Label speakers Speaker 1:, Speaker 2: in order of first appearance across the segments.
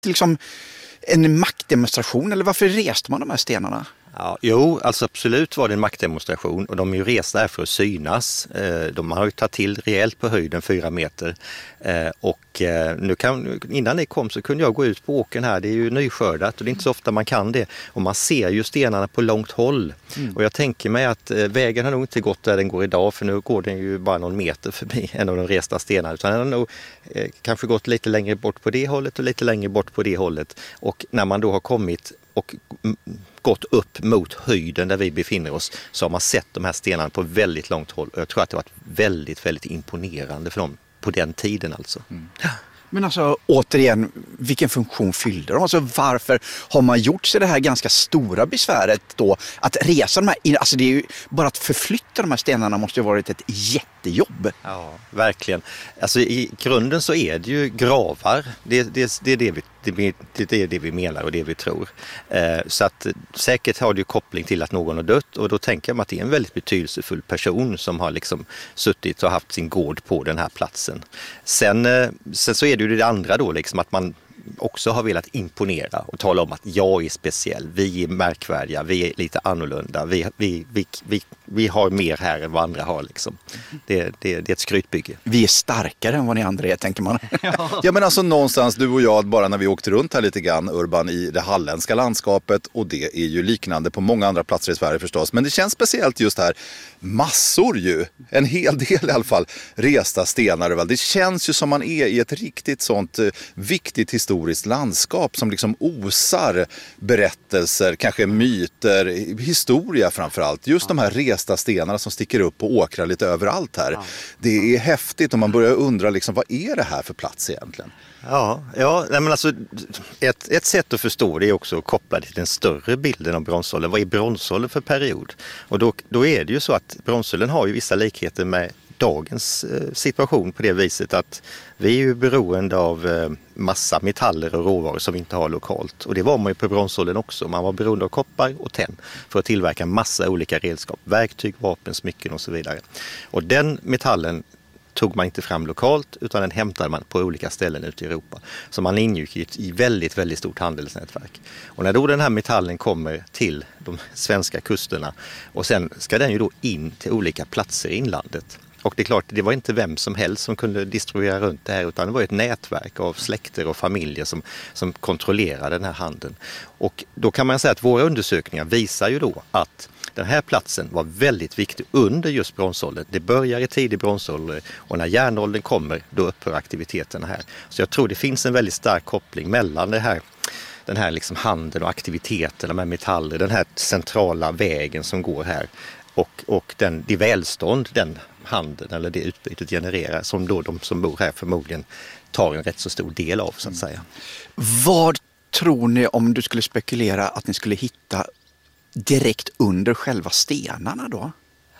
Speaker 1: liksom en maktdemonstration, eller varför reste man de här stenarna?
Speaker 2: Ja, jo, alltså absolut var det en maktdemonstration och de är ju resta här för att synas. De har ju tagit till rejält på höjden 4 meter och innan det kom så kunde jag gå ut på åkern här. Det är ju nyskördat och det är inte så ofta man kan det och man ser ju stenarna på långt håll. Och jag tänker mig att vägen har nog inte gått där den går idag, för nu går den ju bara någon meter förbi en av de resta stenarna, utan den har nog kanske gått lite längre bort på det hållet och lite längre bort på det hållet. Och när man då har kommit och gått upp mot höjden där vi befinner oss, så har man sett de här stenarna på väldigt långt håll. Och jag tror att det har varit väldigt, väldigt imponerande för dem på den tiden alltså.
Speaker 1: Men alltså återigen, vilken funktion fyllde de? Alltså varför har man gjort sig det här ganska stora besväret då att resa de här, alltså det är ju bara att förflytta de här stenarna måste ju ha varit ett jättejobb.
Speaker 2: Ja, verkligen. Alltså i grunden så är det ju gravar. Det är det vi menar och det vi tror. Så att säkert har det ju koppling till att någon har dött, och då tänker man att det är en väldigt betydelsefull person som har liksom suttit och haft sin gård på den här platsen. Sen så är det ju det andra då liksom, att man också har velat imponera och tala om att jag är speciell, vi är märkvärdiga, vi är lite annorlunda, vi har mer här än vad andra har liksom. Det är ett skrytbygge.
Speaker 1: Vi är starkare än vad ni andra är, tänker man.
Speaker 3: Ja, men alltså någonstans, du och jag, bara när vi åkte runt här lite grann, Urban, i det halländska landskapet, och det är ju liknande på många andra platser i Sverige förstås, men det känns speciellt just här, massor ju, en hel del i alla fall, resta stenar. Väl? Det känns ju som man är i ett riktigt sånt viktigt historiskt landskap som liksom osar berättelser, kanske myter, historia framförallt. Just de här resta stenarna som sticker upp och åkrar lite överallt här. Ja. Det är häftigt och man börjar undra liksom, vad är det här för plats egentligen?
Speaker 2: Ja, men alltså ett sätt att förstå det är också att koppla det till den större bilden av bronsåldern. Vad är bronsåldern för period? Och då är det ju så att bronsåldern har ju vissa likheter med dagens situation på det viset att vi är ju beroende av massa metaller och råvaror som vi inte har lokalt. Och det var man ju på bronsåldern också. Man var beroende av koppar och tenn för att tillverka massa olika redskap, verktyg, vapen, smycken och så vidare. Och den metallen tog man inte fram lokalt, utan den hämtade man på olika ställen ute i Europa. Så man ingick i väldigt, väldigt stort handelsnätverk. Och när då den här metallen kommer till de svenska kusterna, och sen ska den ju då in till olika platser i inlandet. Och det är klart, det var inte vem som helst som kunde distribuera runt det här, utan det var ett nätverk av släkter och familjer som kontrollerade den här handeln. Och då kan man säga att våra undersökningar visar ju då att den här platsen var väldigt viktig under just bronsåldern. Det börjar i tidig bronsålder och när järnåldern kommer, då upphör aktiviteterna här. Så jag tror det finns en väldigt stark koppling mellan den här liksom handeln och aktiviteterna med metaller, den här centrala vägen som går här och det välstånd den handeln eller det utbytet genererar, som då de som bor här förmodligen tar en rätt så stor del av, så att säga.
Speaker 1: Vad tror ni, om du skulle spekulera, att ni skulle hitta direkt under själva stenarna då?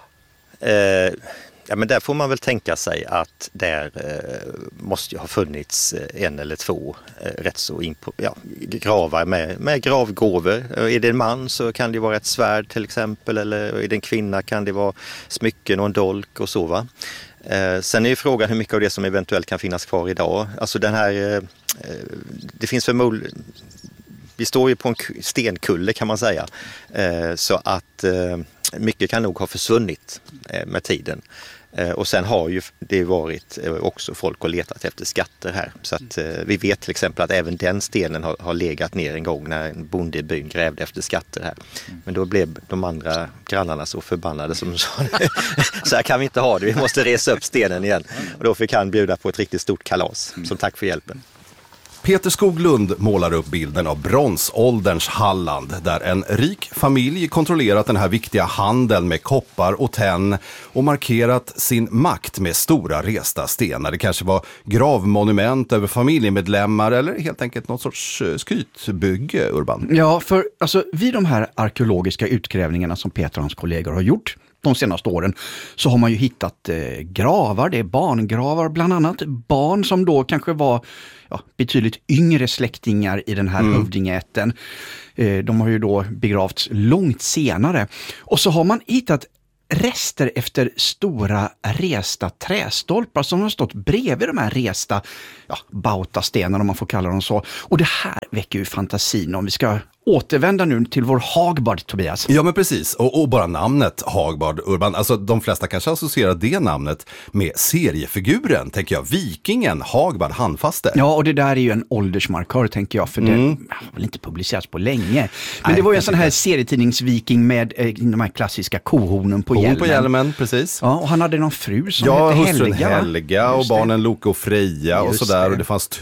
Speaker 2: Ja, men där får man väl tänka sig att där måste ju ha funnits en eller två rätt så gravar med gravgåvor. Är det en man så kan det vara ett svärd till exempel, eller är det en kvinna kan det vara smycken och en dolk och så, va. Sen är ju frågan hur mycket av det som eventuellt kan finnas kvar idag. Alltså den här, det finns förmodligen, vi står ju på en stenkulle kan man säga, så att mycket kan nog ha försvunnit med tiden. Och sen har ju det varit också folk och letat efter skatter här. Så att vi vet till exempel att även den stenen har legat ner en gång när en bonde i byn grävde efter skatter här. Men då blev de andra grannarna så förbannade som sa så här kan vi inte ha det, vi måste resa upp stenen igen. Och då fick han bjuda på ett riktigt stort kalas som tack för hjälpen.
Speaker 4: Peter Skoglund målar upp bilden av bronsålderns Halland, där en rik familj kontrollerat den här viktiga handeln med koppar och tenn och markerat sin makt med stora resta stenar. Det kanske var gravmonument över familjemedlemmar eller helt enkelt något sorts skrytbygge, Urban.
Speaker 1: Ja, för alltså, vid de här arkeologiska utgrävningarna som Peter och hans kollegor har gjort de senaste åren, så har man ju hittat gravar, det är barngravar bland annat. Barn som då kanske var betydligt yngre släktingar i den här hövdingätten. De har ju då begravts långt senare. Och så har man hittat rester efter stora resta trästolpar som har stått bredvid de här resta bautastenarna, om man får kalla dem så. Och det här väcker ju fantasin om vi ska återvända nu till vår Hagbard, Tobias.
Speaker 4: Ja, men precis. Och bara namnet Hagbard Urban, alltså de flesta kanske associerar det namnet med seriefiguren, tänker jag. Vikingen Hagbard Handfaste.
Speaker 1: Ja, och det där är ju en åldersmarkör, tänker jag, för det har väl inte publicerats på länge. Men det var ju en sån här serietidningsviking med de här klassiska kohornen på hjälmen.
Speaker 4: På hjälmen, precis.
Speaker 1: Ja, och han hade någon fru som hette
Speaker 4: hustrun
Speaker 1: Helga.
Speaker 4: Helga och barnen Loke och Freja och sådär. Och det fanns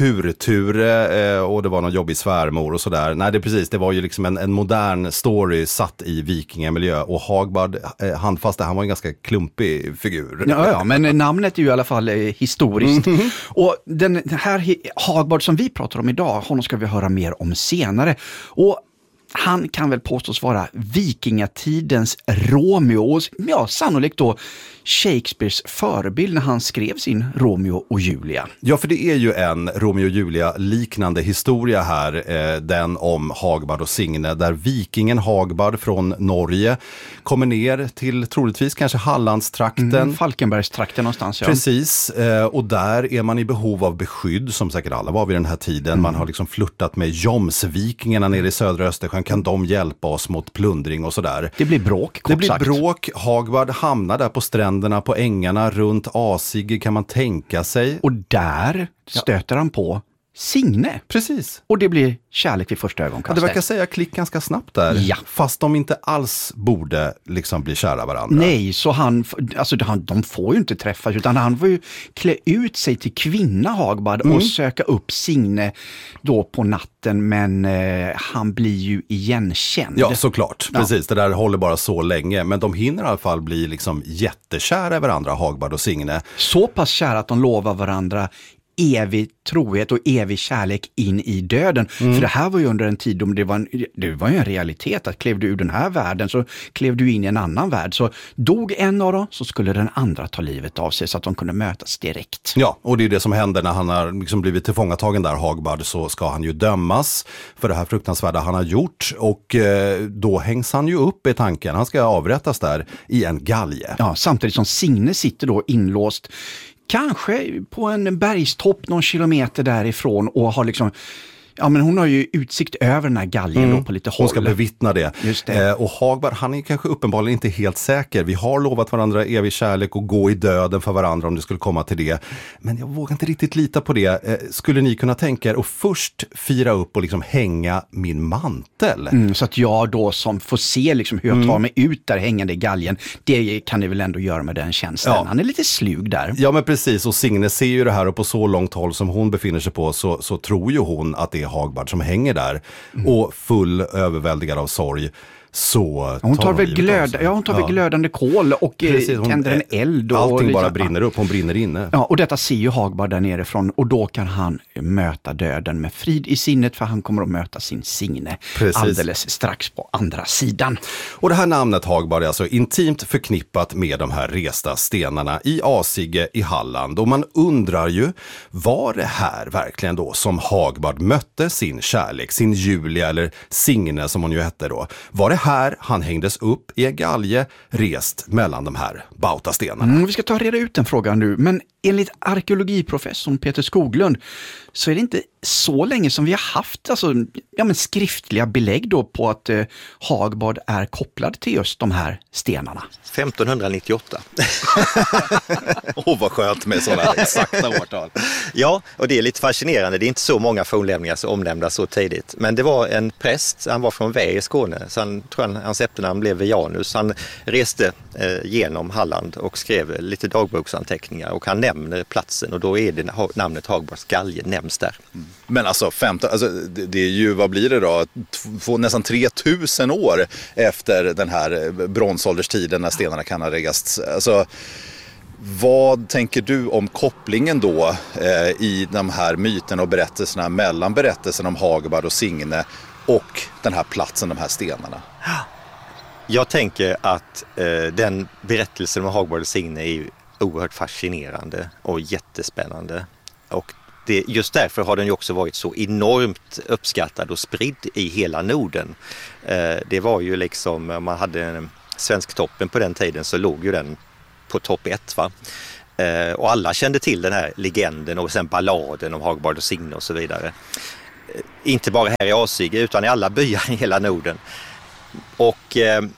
Speaker 4: Ture och det var någon jobbig svärmor och sådär. Nej, det är precis, det var ju liksom en modern story satt i vikingamiljö, och Hagbard Handfaste, han var en ganska klumpig figur.
Speaker 1: Ja, men namnet är ju i alla fall historiskt. Och den här Hagbard som vi pratar om idag, honom ska vi höra mer om senare. Och han kan väl påstås vara vikingatidens Romeo, och sannolikt då Shakespeares förebild när han skrev sin Romeo och Julia.
Speaker 4: Ja, för det är ju en Romeo och Julia liknande historia här, den om Hagbard och Signe, där vikingen Hagbard från Norge kommer ner till troligtvis kanske Hallandstrakten.
Speaker 1: Falkenbergstrakten någonstans, ja.
Speaker 4: Precis, och där är man i behov av beskydd, som säkert alla var vid den här tiden. Man har liksom flirtat med Jomsvikingarna nere i södra Östersjön. Kan de hjälpa oss mot plundring och sådär?
Speaker 1: Det blir bråk, kort sagt.
Speaker 4: Det blir bråk. Hagbard hamnar där på stränderna, på ängarna runt Asige, kan man tänka sig.
Speaker 1: Och där stöter han på Signe.
Speaker 4: Precis.
Speaker 1: Och det blir kärlek vid första ögonkastet.
Speaker 4: Det verkar säga klick ganska snabbt där.
Speaker 1: Ja.
Speaker 4: Fast de inte alls borde liksom bli kära varandra.
Speaker 1: Nej, så de får ju inte träffas, utan han får ju klä ut sig till kvinna, Hagbard, och söka upp Signe då på natten, men han blir ju igenkänd.
Speaker 4: Ja, såklart. Precis, det där håller bara så länge. Men de hinner i alla fall bli liksom jättekära i varandra, Hagbard och Signe.
Speaker 1: Så pass kära att de lovar varandra evig trohet och evig kärlek in i döden. För det här var ju under en tid då det var ju en realitet att klev du ur den här världen så klev du in i en annan värld. Så dog en av dem så skulle den andra ta livet av sig så att de kunde mötas direkt.
Speaker 4: Ja, och det är det som händer när han har liksom blivit tillfångatagen där, Hagbard, så ska han ju dömas för det här fruktansvärda han har gjort, och då hängs han ju upp i tanken. Han ska avrättas där i en galge.
Speaker 1: Ja, samtidigt som Signe sitter då inlåst kanske på en bergstopp någon kilometer därifrån och har liksom, men hon har ju utsikt över den här galgen då på lite håll.
Speaker 4: Hon ska bevittna det.
Speaker 1: Just det.
Speaker 4: Och Hagbard, han är kanske uppenbarligen inte helt säker. Vi har lovat varandra evig kärlek och gå i döden för varandra om det skulle komma till det. Men jag vågar inte riktigt lita på det. Skulle ni kunna tänka er att först fira upp och liksom hänga min mantel?
Speaker 1: Så att jag då som får se liksom hur jag tar mig ut där hängande i galgen, det kan ni väl ändå göra med den tjänsten. Ja. Han är lite slug där.
Speaker 4: Ja, men precis. Och Signe ser ju det här, och på så långt håll som hon befinner sig på så tror ju hon att det är Hagbard som hänger där, och full överväldigad av sorg. Så
Speaker 1: hon tar väl glödande kol och tänder en eld. Och
Speaker 4: allting bara brinner upp, hon brinner inne.
Speaker 1: Ja, och detta ser ju Hagbard där nerifrån, och då kan han möta döden med frid i sinnet, för han kommer att möta sin Signe alldeles strax på andra sidan.
Speaker 4: Och det här namnet Hagbard är alltså intimt förknippat med de här resta stenarna i Asige i Halland, och man undrar ju, var det här verkligen då som Hagbard mötte sin kärlek, sin Julia, eller Signe som hon ju hette då? Var det här han hängdes upp i en galge rest mellan de här bautastenarna?
Speaker 1: Vi ska ta reda ut den frågan nu, men enligt arkeologiprofessorn Peter Skoglund så är det inte så länge som vi har haft skriftliga belägg då på att Hagbard är kopplad till just de här stenarna.
Speaker 2: 1598.
Speaker 3: Vad skönt med sådana exakta årtal.
Speaker 2: Ja, och det är lite fascinerande. Det är inte så många fornlämningar som omnämndas så tidigt. Men det var en präst, han var från Vä i Skåne, så hans efternamn blev Vianus. Han reste genom Halland och skrev lite dagboksanteckningar, och han nämner platsen, och då är det namnet Hagbards galge nämns där.
Speaker 3: Men alltså, det är ju, vad blir det då? Nästan 3000 år efter den här bronsålderstiden när stenarna kan ha reggats. Alltså, vad tänker du om kopplingen då i de här myterna och berättelserna mellan berättelsen om Hagbard och Signe och den här platsen, de här stenarna?
Speaker 2: Jag tänker att den berättelsen om Hagbard och Signe är ju oerhört fascinerande och jättespännande. Och just därför har den ju också varit så enormt uppskattad och spridd i hela Norden. Det var ju liksom, man hade Svensktoppen på den tiden så låg ju den på topp 1, va? Och alla kände till den här legenden och sen balladen om Hagbard och Signe och så vidare. Inte bara här i Asige utan i alla byar i hela Norden. Och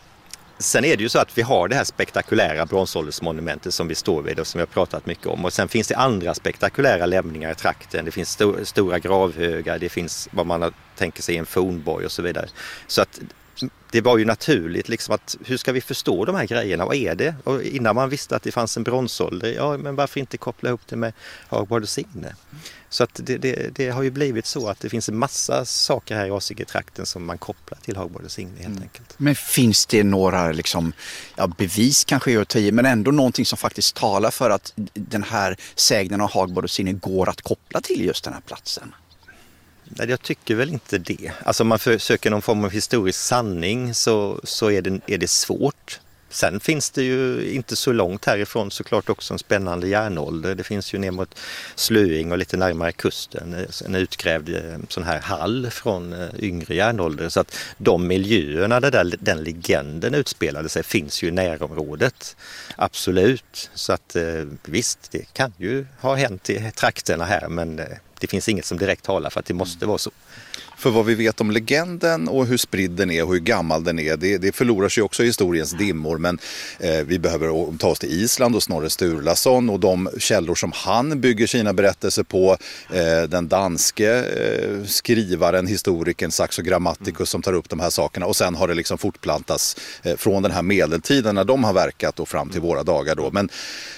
Speaker 2: sen är det ju så att vi har det här spektakulära bronsåldersmonumentet som vi står vid och som vi har pratat mycket om. Och sen finns det andra spektakulära lämningar i trakten. Det finns stora gravhögar, det finns vad man tänker sig en fornborg och så vidare. Så att det var ju naturligt liksom att hur ska vi förstå de här grejerna? Vad är det? Och innan man visste att det fanns en bronsålder, ja men varför inte koppla ihop det med Hagbard och Signe? Så att det har ju blivit så att det finns en massa saker här i Asige-trakten som man kopplar till Hagbard och Signe helt enkelt.
Speaker 1: Men finns det några liksom, bevis kanske är att ta i, men ändå någonting som faktiskt talar för att den här sägnen av Hagbard och Signe går att koppla till just den här platsen?
Speaker 2: Nej, jag tycker väl inte det. Alltså om man försöker någon form av historisk sanning så är det svårt. Sen finns det ju inte så långt härifrån såklart också en spännande järnålder. Det finns ju ner mot Slöing och lite närmare kusten en utgrävd sån här hall från yngre järnålder. Så att de miljöerna där den legenden utspelade sig finns ju i närområdet. Absolut. Så att visst, det kan ju ha hänt i trakterna här men det finns inget som direkt talar för att det måste vara så.
Speaker 3: För vad vi vet om legenden och hur spridd den är och hur gammal den är, det förlorar sig också i historiens dimmor. Men vi behöver ta oss till Island och Snorre Sturlason och de källor som han bygger sina berättelser på. Den danske skrivaren, historikern Saxo Grammaticus som tar upp de här sakerna. Och sen har det liksom fortplantats från den här medeltiden när de har verkat och fram till våra dagar då. Men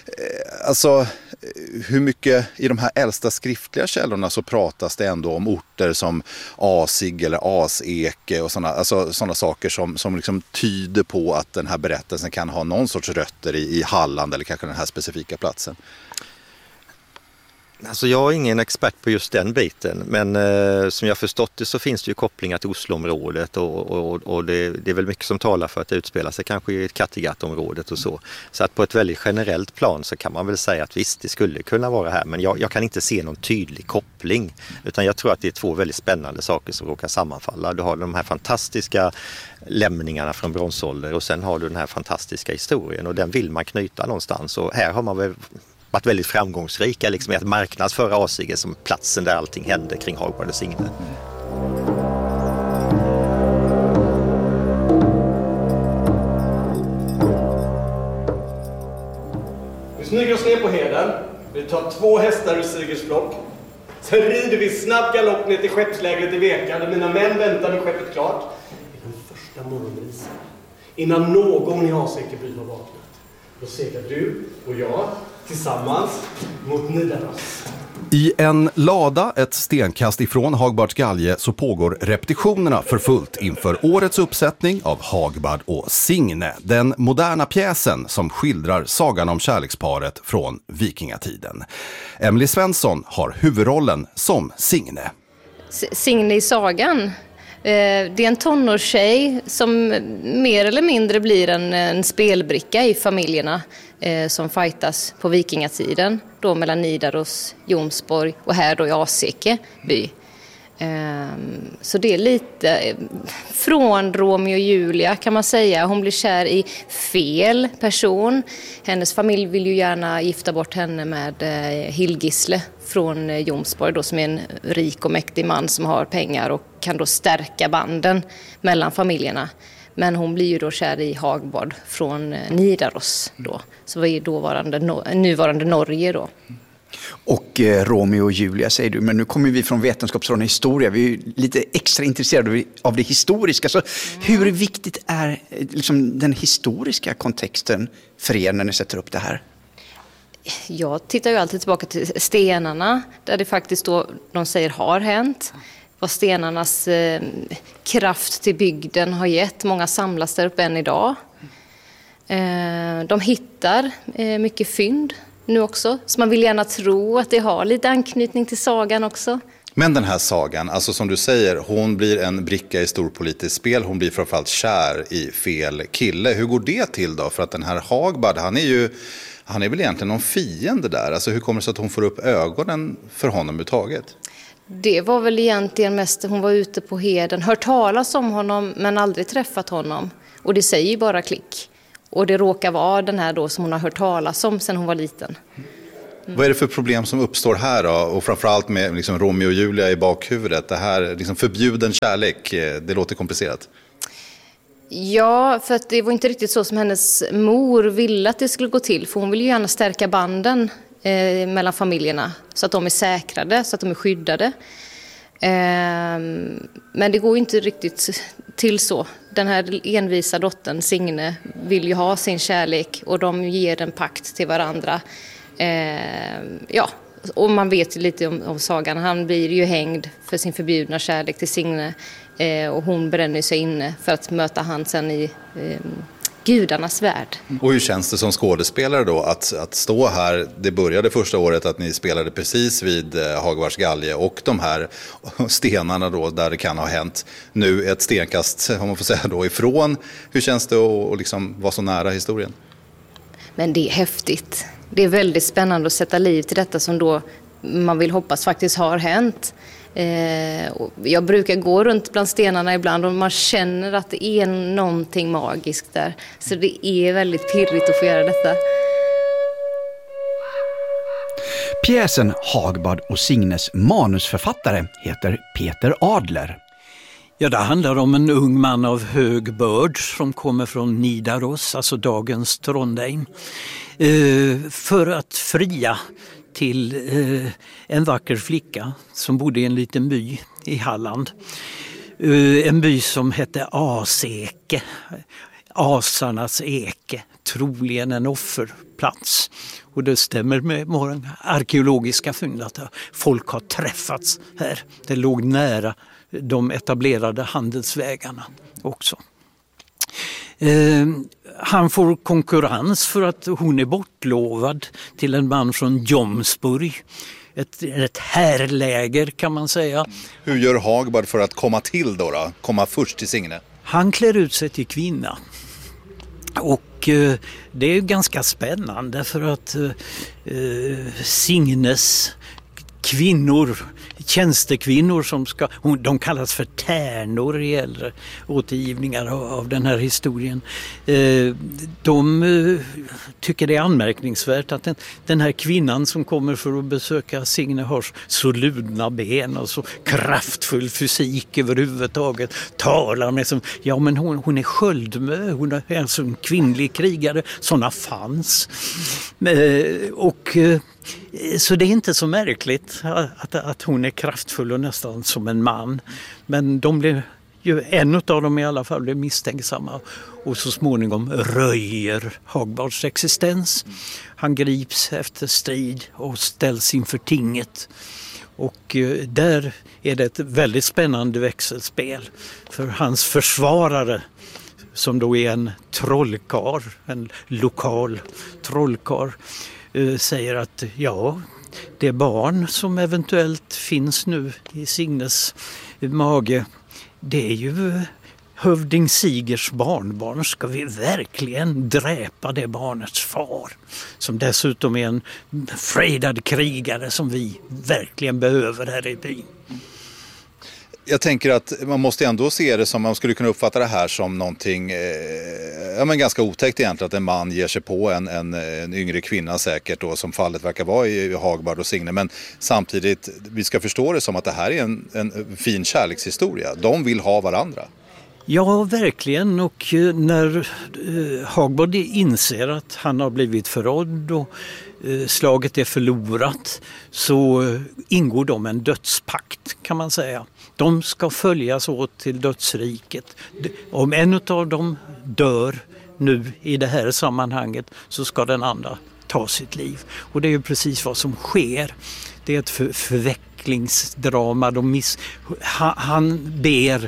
Speaker 3: alltså hur mycket i de här äldsta skriftliga källorna så pratas det ändå om orter som Asig eller Aseke och sådana saker som liksom tyder på att den här berättelsen kan ha någon sorts rötter i Halland eller kanske den här specifika platsen.
Speaker 2: Alltså jag är ingen expert på just den biten men som jag förstått det så finns det ju kopplingar till Osloområdet och det är väl mycket som talar för att det utspelar sig kanske i Kattegattområdet och så. Så att på ett väldigt generellt plan så kan man väl säga att visst det skulle kunna vara här men jag kan inte se någon tydlig koppling utan jag tror att det är två väldigt spännande saker som råkar sammanfalla. Du har de här fantastiska lämningarna från bronsålder och sen har du den här fantastiska historien och den vill man knyta någonstans och här har man väl varit väldigt framgångsrika liksom, i att marknadsföra Asige som platsen där allting hände kring Hagbard och Signe.
Speaker 5: Vi smyger oss ner på heden. Vi tar 2 hästar ur Sigers flock. Sen rider vi snabb galopp ner till skeppslägret i Veka där mina män väntar med skeppet klart. I den första morgonrisen. Innan någon i Asekeby har vaknat. Då seglar du och jag tillsammans mot Nidaros.
Speaker 4: I en lada ett stenkast ifrån Hagbards galge så pågår repetitionerna för fullt inför årets uppsättning av Hagbard och Signe. Den moderna pjäsen som skildrar sagan om kärleksparet från vikingatiden. Emily Svensson har huvudrollen som Signe.
Speaker 6: Signe i sagan. Det är en tonårstjej som mer eller mindre blir en spelbricka i familjerna som fightas på vikingatiden. Då mellan Nidaros, Jomsborg och här då i Aseke by. Så det är lite från Romeo och Julia kan man säga. Hon blir kär i fel person. Hennes familj vill ju gärna gifta bort henne med Hilgisle från Jomsborg då, som är en rik och mäktig man som har pengar och kan då stärka banden mellan familjerna. Men hon blir ju då kär i Hagbard från Nidaros då, så var ju nuvarande Norge då.
Speaker 1: Och Romeo och Julia säger du, men nu kommer vi från vetenskapsråden historia. Vi är ju lite extra intresserade av det historiska. Så hur viktigt är liksom den historiska kontexten för er när ni sätter upp det här?
Speaker 6: Jag tittar ju alltid tillbaka till stenarna där det faktiskt då de säger har hänt. Vad stenarnas kraft till bygden har gett. Många samlas där uppe än idag. De hittar mycket fynd nu också. Så man vill gärna tro att det har lite anknytning till sagan också.
Speaker 3: Men den här sagan, alltså som du säger, hon blir en bricka i storpolitiskt spel. Hon blir framförallt kär i fel kille. Hur går det till då? För att den här Hagbard, han är väl egentligen någon fiende där. Alltså hur kommer det sig att hon får upp ögonen för honom överhuvudtaget?
Speaker 6: Det var väl egentligen mest, hon var ute på heden, hört talas om honom men aldrig träffat honom. Och det säger ju bara klick. Och det råkar vara den här då som hon har hört talas om sedan hon var liten.
Speaker 3: Vad är det för problem som uppstår här då? Och framförallt med liksom Romeo och Julia i bakhuvudet. Det här liksom förbjuden kärlek, det låter komplicerat.
Speaker 6: Ja, för att det var inte riktigt så som hennes mor ville att det skulle gå till. För hon vill ju gärna stärka banden mellan familjerna så att de är säkrade, så att de är skyddade. Men det går ju inte riktigt till så. Den här envisa dottern Signe vill ju ha sin kärlek och de ger en pakt till varandra. Ja, och man vet ju lite om sagan. Han blir ju hängd för sin förbjudna kärlek till Signe och hon bränner sig inne för att möta han sen i gudarnas värld.
Speaker 3: Och hur känns det som skådespelare då att stå här? Det började första året att ni spelade precis vid Hagvards galge och de här stenarna då där det kan ha hänt. Nu ett stenkast, om man får säga då, ifrån. Hur känns det att liksom vara så nära historien?
Speaker 6: Men det är häftigt. Det är väldigt spännande att sätta liv till detta som då man vill hoppas faktiskt har hänt. Jag brukar gå runt bland stenarna ibland och man känner att det är någonting magiskt där. Så det är väldigt pirrigt att få göra detta.
Speaker 1: Pjäsen Hagbard och Signes manusförfattare heter Peter Adler.
Speaker 7: Ja, det handlar om en ung man av hög börd som kommer från Nidaros, alltså dagens Trondheim, för att fria till en vacker flicka som bodde i en liten by i Halland. En by som hette Aseke, asarnas eke, troligen en offerplats. Och det stämmer med många arkeologiska fynd att folk har träffats här. Det låg nära de etablerade handelsvägarna också. Han får konkurrens för att hon är bortlovad till en man från Jomsburg. Ett härläger kan man säga.
Speaker 3: Hur gör Hagbard för att komma till då? Komma först till Signe?
Speaker 7: Han klär ut sig till kvinna. Och det är ganska spännande för att Signes kvinnor, tjänstekvinnor som de kallas för tärnor i äldre återgivningar av den här historien. De tycker det är anmärkningsvärt att den här kvinnan som kommer för att besöka Signe har så ludna ben och så kraftfull fysik överhuvudtaget. Talar med som, ja men hon är sköldmö, hon är alltså en kvinnlig krigare, sådana fanns. Så det är inte så märkligt att hon är kraftfull och nästan som en man. Men en av dem i alla fall blir misstänksamma och så småningom röjer Hagbards existens. Han grips efter strid och ställs inför tinget. Och där är det ett väldigt spännande växelspel för hans försvarare, som då är en trollkarl, en lokal trollkarl, säger att ja, det barn som eventuellt finns nu i Signes mage, det är ju hövding Sigers barnbarn. Ska vi verkligen dräpa det barnets far, som dessutom är en frejdad krigare som vi verkligen behöver här i byn?
Speaker 3: Jag tänker att man måste ändå se det som, man skulle kunna uppfatta det här som någonting men ganska otäckt egentligen, att en man ger sig på en yngre kvinna säkert då, som fallet verkar vara i Hagbard och Signe. Men samtidigt, vi ska förstå det som att det här är en fin kärlekshistoria. De vill ha varandra.
Speaker 7: Ja, verkligen. Och när Hagbard inser att han har blivit förrådd och slaget är förlorat, så ingår de en dödspakt kan man säga. De ska följas åt till dödsriket. Om en av dem dör nu i det här sammanhanget, så ska den andra ta sitt liv. Och det är ju precis vad som sker. Det är ett förvecklingsdrama. Han ber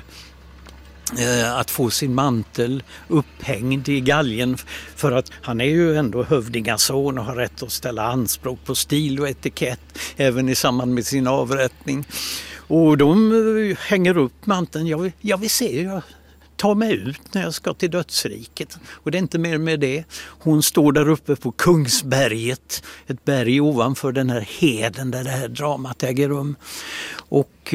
Speaker 7: att få sin mantel upphängd i galgen, för att han är ju ändå hövdingason och har rätt att ställa anspråk på stil och etikett även i samband med sin avrättning. Och de hänger upp manteln. Jag vill se, jag tar mig ut när jag ska till dödsriket. Och det är inte mer med det. Hon står där uppe på Kungsberget, ett berg ovanför den här heden där det här dramat äger rum. Och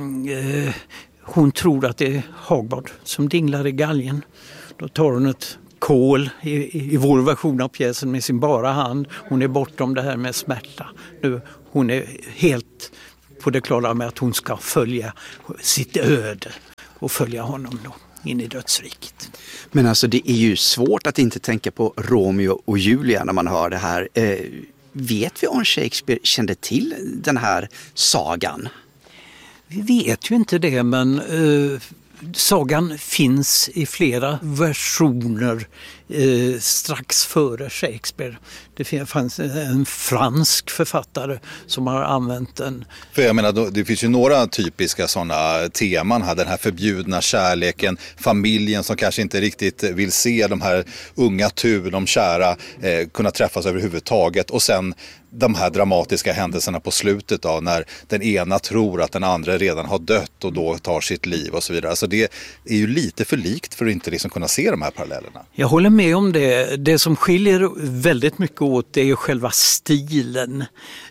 Speaker 7: hon tror att det är Hagbard som dinglar i galgen. Då tar hon ett Kohl i vår version av pjäsen med sin bara hand. Hon är bortom det här med smärta. Nu, hon är helt på det klara med att hon ska följa sitt öde och följa honom då in i dödsriket.
Speaker 1: Men alltså det är ju svårt att inte tänka på Romeo och Julia när man hör det här. Vet vi om Shakespeare kände till den här sagan?
Speaker 7: Vi vet ju inte det, men sagan finns i flera versioner strax före Shakespeare. Det fanns en fransk författare som har använt den.
Speaker 3: För jag menar, det finns ju några typiska sådana teman här. Den här förbjudna kärleken, familjen som kanske inte riktigt vill se de här unga de kära kunna träffas överhuvudtaget. Och sen de här dramatiska händelserna på slutet av när den ena tror att den andra redan har dött och då tar sitt liv och så vidare. Alltså det är ju lite för likt för att inte liksom kunna se de här parallellerna.
Speaker 7: Jag håller med om det. Det som skiljer väldigt mycket åt är ju själva stilen.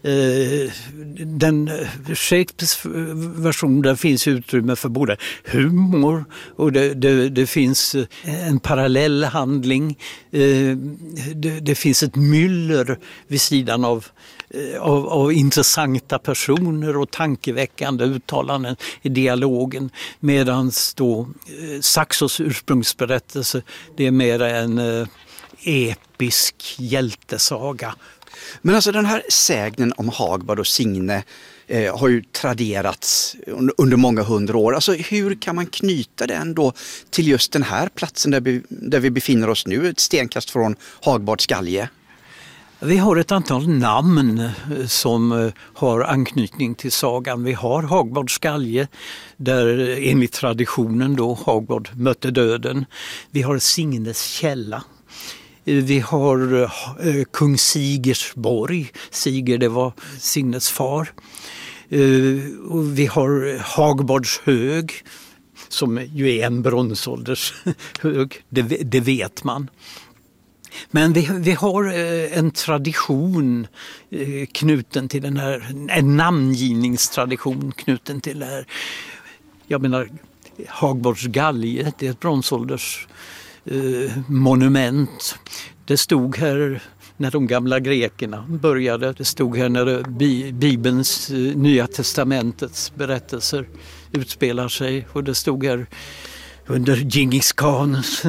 Speaker 7: Den Shakespeares version, där finns utrymme för både humor och det finns en parallell handling. Det finns ett myller vid sidan av intressanta personer och tankeväckande uttalanden i dialogen, medan då Saxos ursprungsberättelse, det är mer en episk hjältesaga.
Speaker 1: Men alltså den här sägnen om Hagbard och Signe har ju traderats under många 100 år. Alltså hur kan man knyta den då till just den här platsen där vi befinner oss nu, ett stenkast från Hagbards Skalje?
Speaker 7: Vi har ett antal namn som har anknytning till sagan. Vi har Hagbards Skalje, där enligt traditionen då Hagbard mötte döden. Vi har Signes källa. Vi har kung Sigersborg. Siger, det var Signes far. Och vi har Hagbards hög, som ju är en bronsålders hög. Det vet man. Men vi har en tradition knuten till den här, en namngivningstradition knuten till det här. Jag menar, Hagbards Skalje, det är ett bronsålders monument. Det stod här när de gamla grekerna började. Det stod här när Bibelns, Nya testamentets berättelser utspelar sig. Och det stod här under Djingis Khans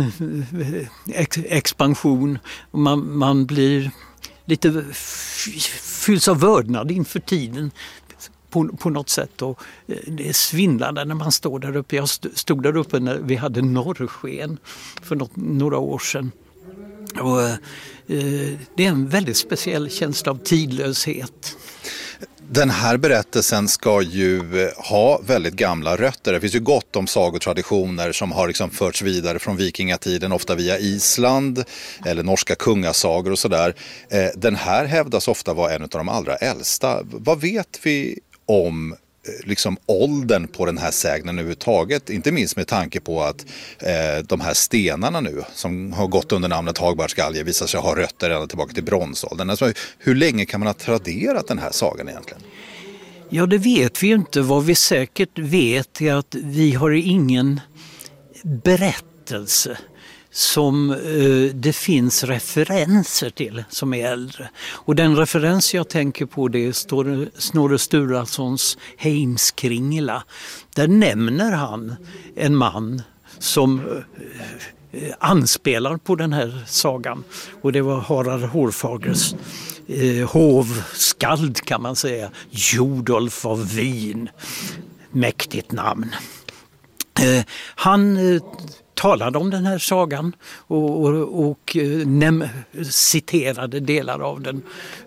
Speaker 7: expansion. Och man blir lite fylls av vördnad inför tiden på något sätt. Och det är svindlande när man står där uppe. Jag stod där uppe när vi hade norrsken för några år sedan. Och det är en väldigt speciell känsla av tidlöshet.
Speaker 3: Den här berättelsen ska ju ha väldigt gamla rötter. Det finns ju gott om sagotraditioner som har liksom förts vidare från vikingatiden, ofta via Island eller norska kungasagor och sådär. Den här hävdas ofta vara en av de allra äldsta. Vad vet vi om liksom åldern på den här sägnen överhuvudtaget? Inte minst med tanke på att de här stenarna nu som har gått under namnet Hagbards Skalje visar sig ha rötter ända tillbaka till bronsåldern. Alltså, hur länge kan man ha traderat den här sagan egentligen?
Speaker 7: Ja, det vet vi ju inte. Vad vi säkert vet är att vi har ingen berättelse som det finns referenser till som är äldre. Och den referens jag tänker på, det är Snorre Sturlasons Heimskringla. Där nämner han en man som anspelar på den här sagan. Och det var Harald Hårfagres hovskald, kan man säga. Jodolf av Wien. Mäktigt namn. Han talade om den här sagan och citerade delar av den.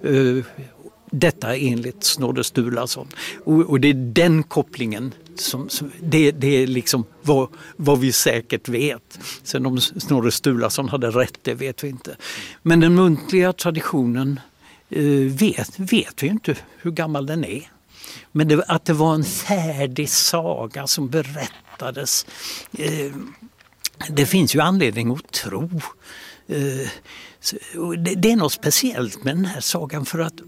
Speaker 7: Detta enligt Snorre Sturlason. Och det är den kopplingen som det är liksom vad vi säkert vet. Sen om Snorre Sturlason hade rätt, det vet vi inte. Men den muntliga traditionen vet vi inte hur gammal den är. Men att det var en färdig saga som berättades, det finns ju anledning att tro. Det är något speciellt med den här sagan, för att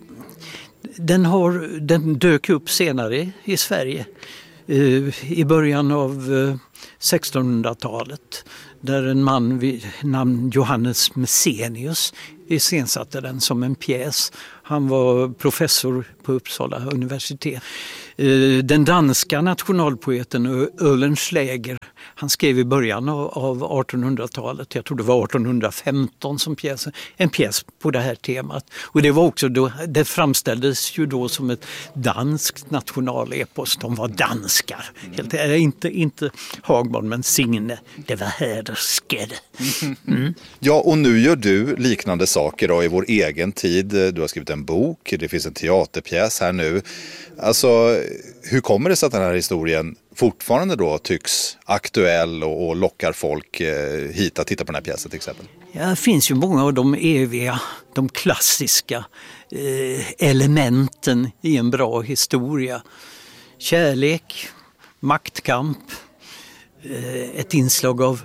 Speaker 7: den dök upp senare i Sverige. I början av 1600-talet. Där en man vid namn Johannes Messenius iscensatte den som en pjäs. Han var professor på Uppsala universitet. Den danska nationalpoeten Oehlenschläger, han skrev i början av 1800-talet, jag tror det var 1815 som en pjäs på det här temat. Och det var också då, det framställdes ju då som ett danskt nationalepos. De var danskar. Inte Hagbard men Signe, det var härskade.
Speaker 3: Ja, och nu gör du liknande saker då i vår egen tid. Du har skrivit en bok, det finns en teaterpjäs här nu. Alltså, hur kommer det sig att den här historien fortfarande då tycks aktuell och lockar folk hit att titta på den här pjäsen till exempel?
Speaker 7: Ja, det finns ju många av de eviga, de klassiska elementen i en bra historia. Kärlek, maktkamp, ett inslag av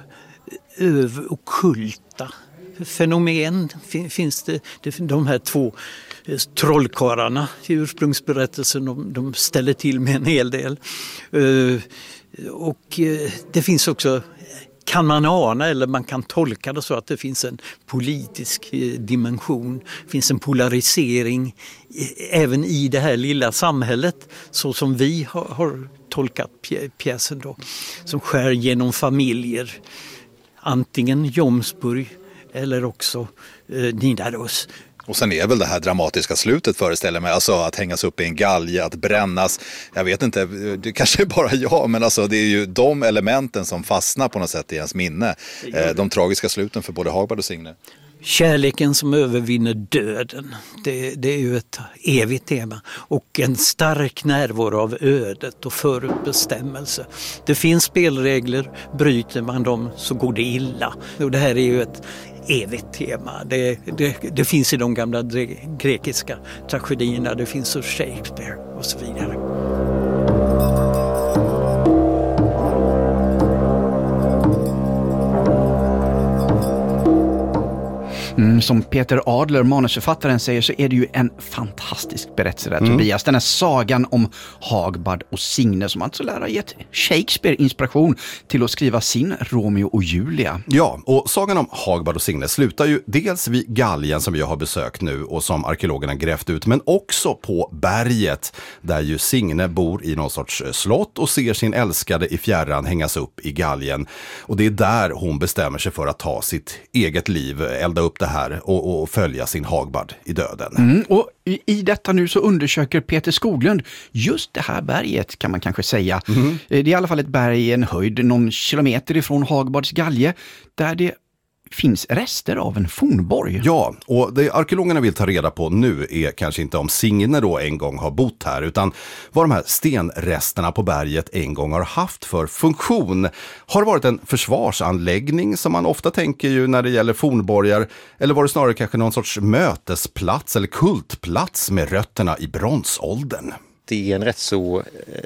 Speaker 7: ockulta fenomen. Finns det de här två trollkarlarna i ursprungsberättelsen, de ställer till med en hel del. Och det finns också, kan man ana eller man kan tolka det så att det finns en politisk dimension, finns en polarisering även i det här lilla samhället så som vi har tolkat pjäsen då, som skär genom familjer, antingen Jomsburg eller också Nidaros.
Speaker 3: Och sen är väl det här dramatiska slutet, föreställer mig, alltså att hängas upp i en galge, att brännas. Jag vet inte, det kanske är bara jag, men alltså det är ju de elementen som fastnar på något sätt i ens minne. De tragiska sluten för både Hagbard och Signe. Kärleken
Speaker 7: som övervinner döden, det är ju ett evigt tema. Och en stark närvaro av ödet och förutbestämmelse. Det finns spelregler, bryter man dem så går det illa. Och det här är ju ett evigt tema. Det finns i de gamla grekiska tragedierna, det finns hos Shakespeare och så vidare.
Speaker 1: Som Peter Adler, manusförfattaren, säger så är det ju en fantastisk berättelse där, Tobias. Den här sagan om Hagbard och Signe som alltså lär ha gett Shakespeare inspiration till att skriva sin Romeo och Julia.
Speaker 4: Ja, och sagan om Hagbard och Signe slutar ju dels vid galgen som vi har besökt nu och som arkeologerna grävt ut, men också på berget där ju Signe bor i någon sorts slott och ser sin älskade i fjärran hängas upp i galgen. Och det är där hon bestämmer sig för att ta sitt eget liv, elda upp det här och följa sin Hagbard i döden.
Speaker 1: Och i detta nu så undersöker Peter Skoglund just det här berget, kan man kanske säga. Det är i alla fall ett berg i en höjd någon kilometer ifrån Hagbards galge där det finns rester av en fornborg.
Speaker 4: Ja, och det arkeologerna vill ta reda på nu är kanske inte om Signe då en gång har bott här, utan vad de här stenresterna på berget en gång har haft för funktion. Har det varit en försvarsanläggning som man ofta tänker ju när det gäller fornborgar, eller var det snarare kanske någon sorts mötesplats eller kultplats med rötterna i bronsåldern?
Speaker 2: Det är en rätt så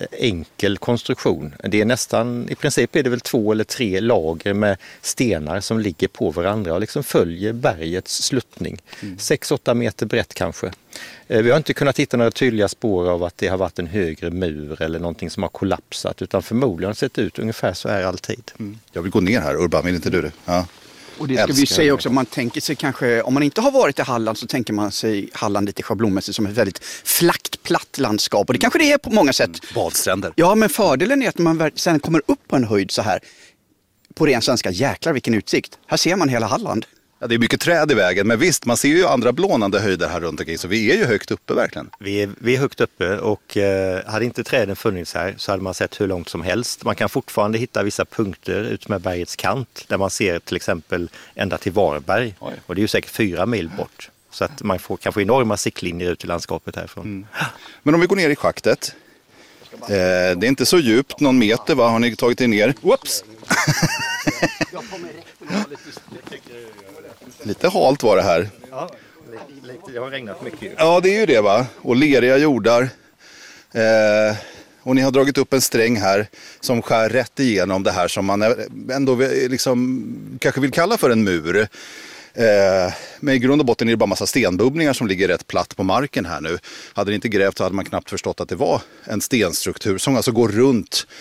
Speaker 2: enkel konstruktion. Det är nästan, i princip är det väl 2 eller 3 lager med stenar som ligger på varandra och liksom följer bergets sluttning. 6-8 meter brett kanske. Vi har inte kunnat hitta några tydliga spår av att det har varit en högre mur eller någonting som har kollapsat, utan förmodligen har sett ut ungefär så här alltid.
Speaker 3: Jag vill gå ner här, Urban, vill inte du det? Ja.
Speaker 1: Och det ska vi säga också, man tänker sig kanske, om man inte har varit i Halland så tänker man sig Halland lite schablonmässigt som ett väldigt flackt, platt landskap. Och det kanske det är på många sätt.
Speaker 3: Badstränder.
Speaker 1: Ja, men fördelen är att man sen kommer upp på en höjd så här, på ren svenska, jäklar vilken utsikt. Här ser man hela Halland.
Speaker 3: Ja, det är mycket träd i vägen, men visst, man ser ju andra blånande höjder här runt omkring, så vi är ju högt uppe verkligen.
Speaker 2: Vi är högt uppe och hade inte träden funnits här så hade man sett hur långt som helst. Man kan fortfarande hitta vissa punkter ut med bergets kant där man ser till exempel ända till Varberg. Oj. Och det är ju säkert 4 mil bort. Så att man kan få enorma siktlinjer ut i landskapet härifrån.
Speaker 3: Men om vi går ner i schaktet. Det är inte så djupt, någon meter va? Har ni tagit er ner? Whoops! Lite halt var det här.
Speaker 2: Ja, det har regnat mycket.
Speaker 3: Ja, det är ju det va. Och leriga jordar. Och ni har dragit upp en sträng här som skär rätt igenom det här som man ändå liksom kanske vill kalla för en mur. Men i grund och botten är det bara massa stenbubbningar som ligger rätt platt på marken här nu. Hade det inte grävt så hade man knappt förstått att det var en stenstruktur som alltså går runt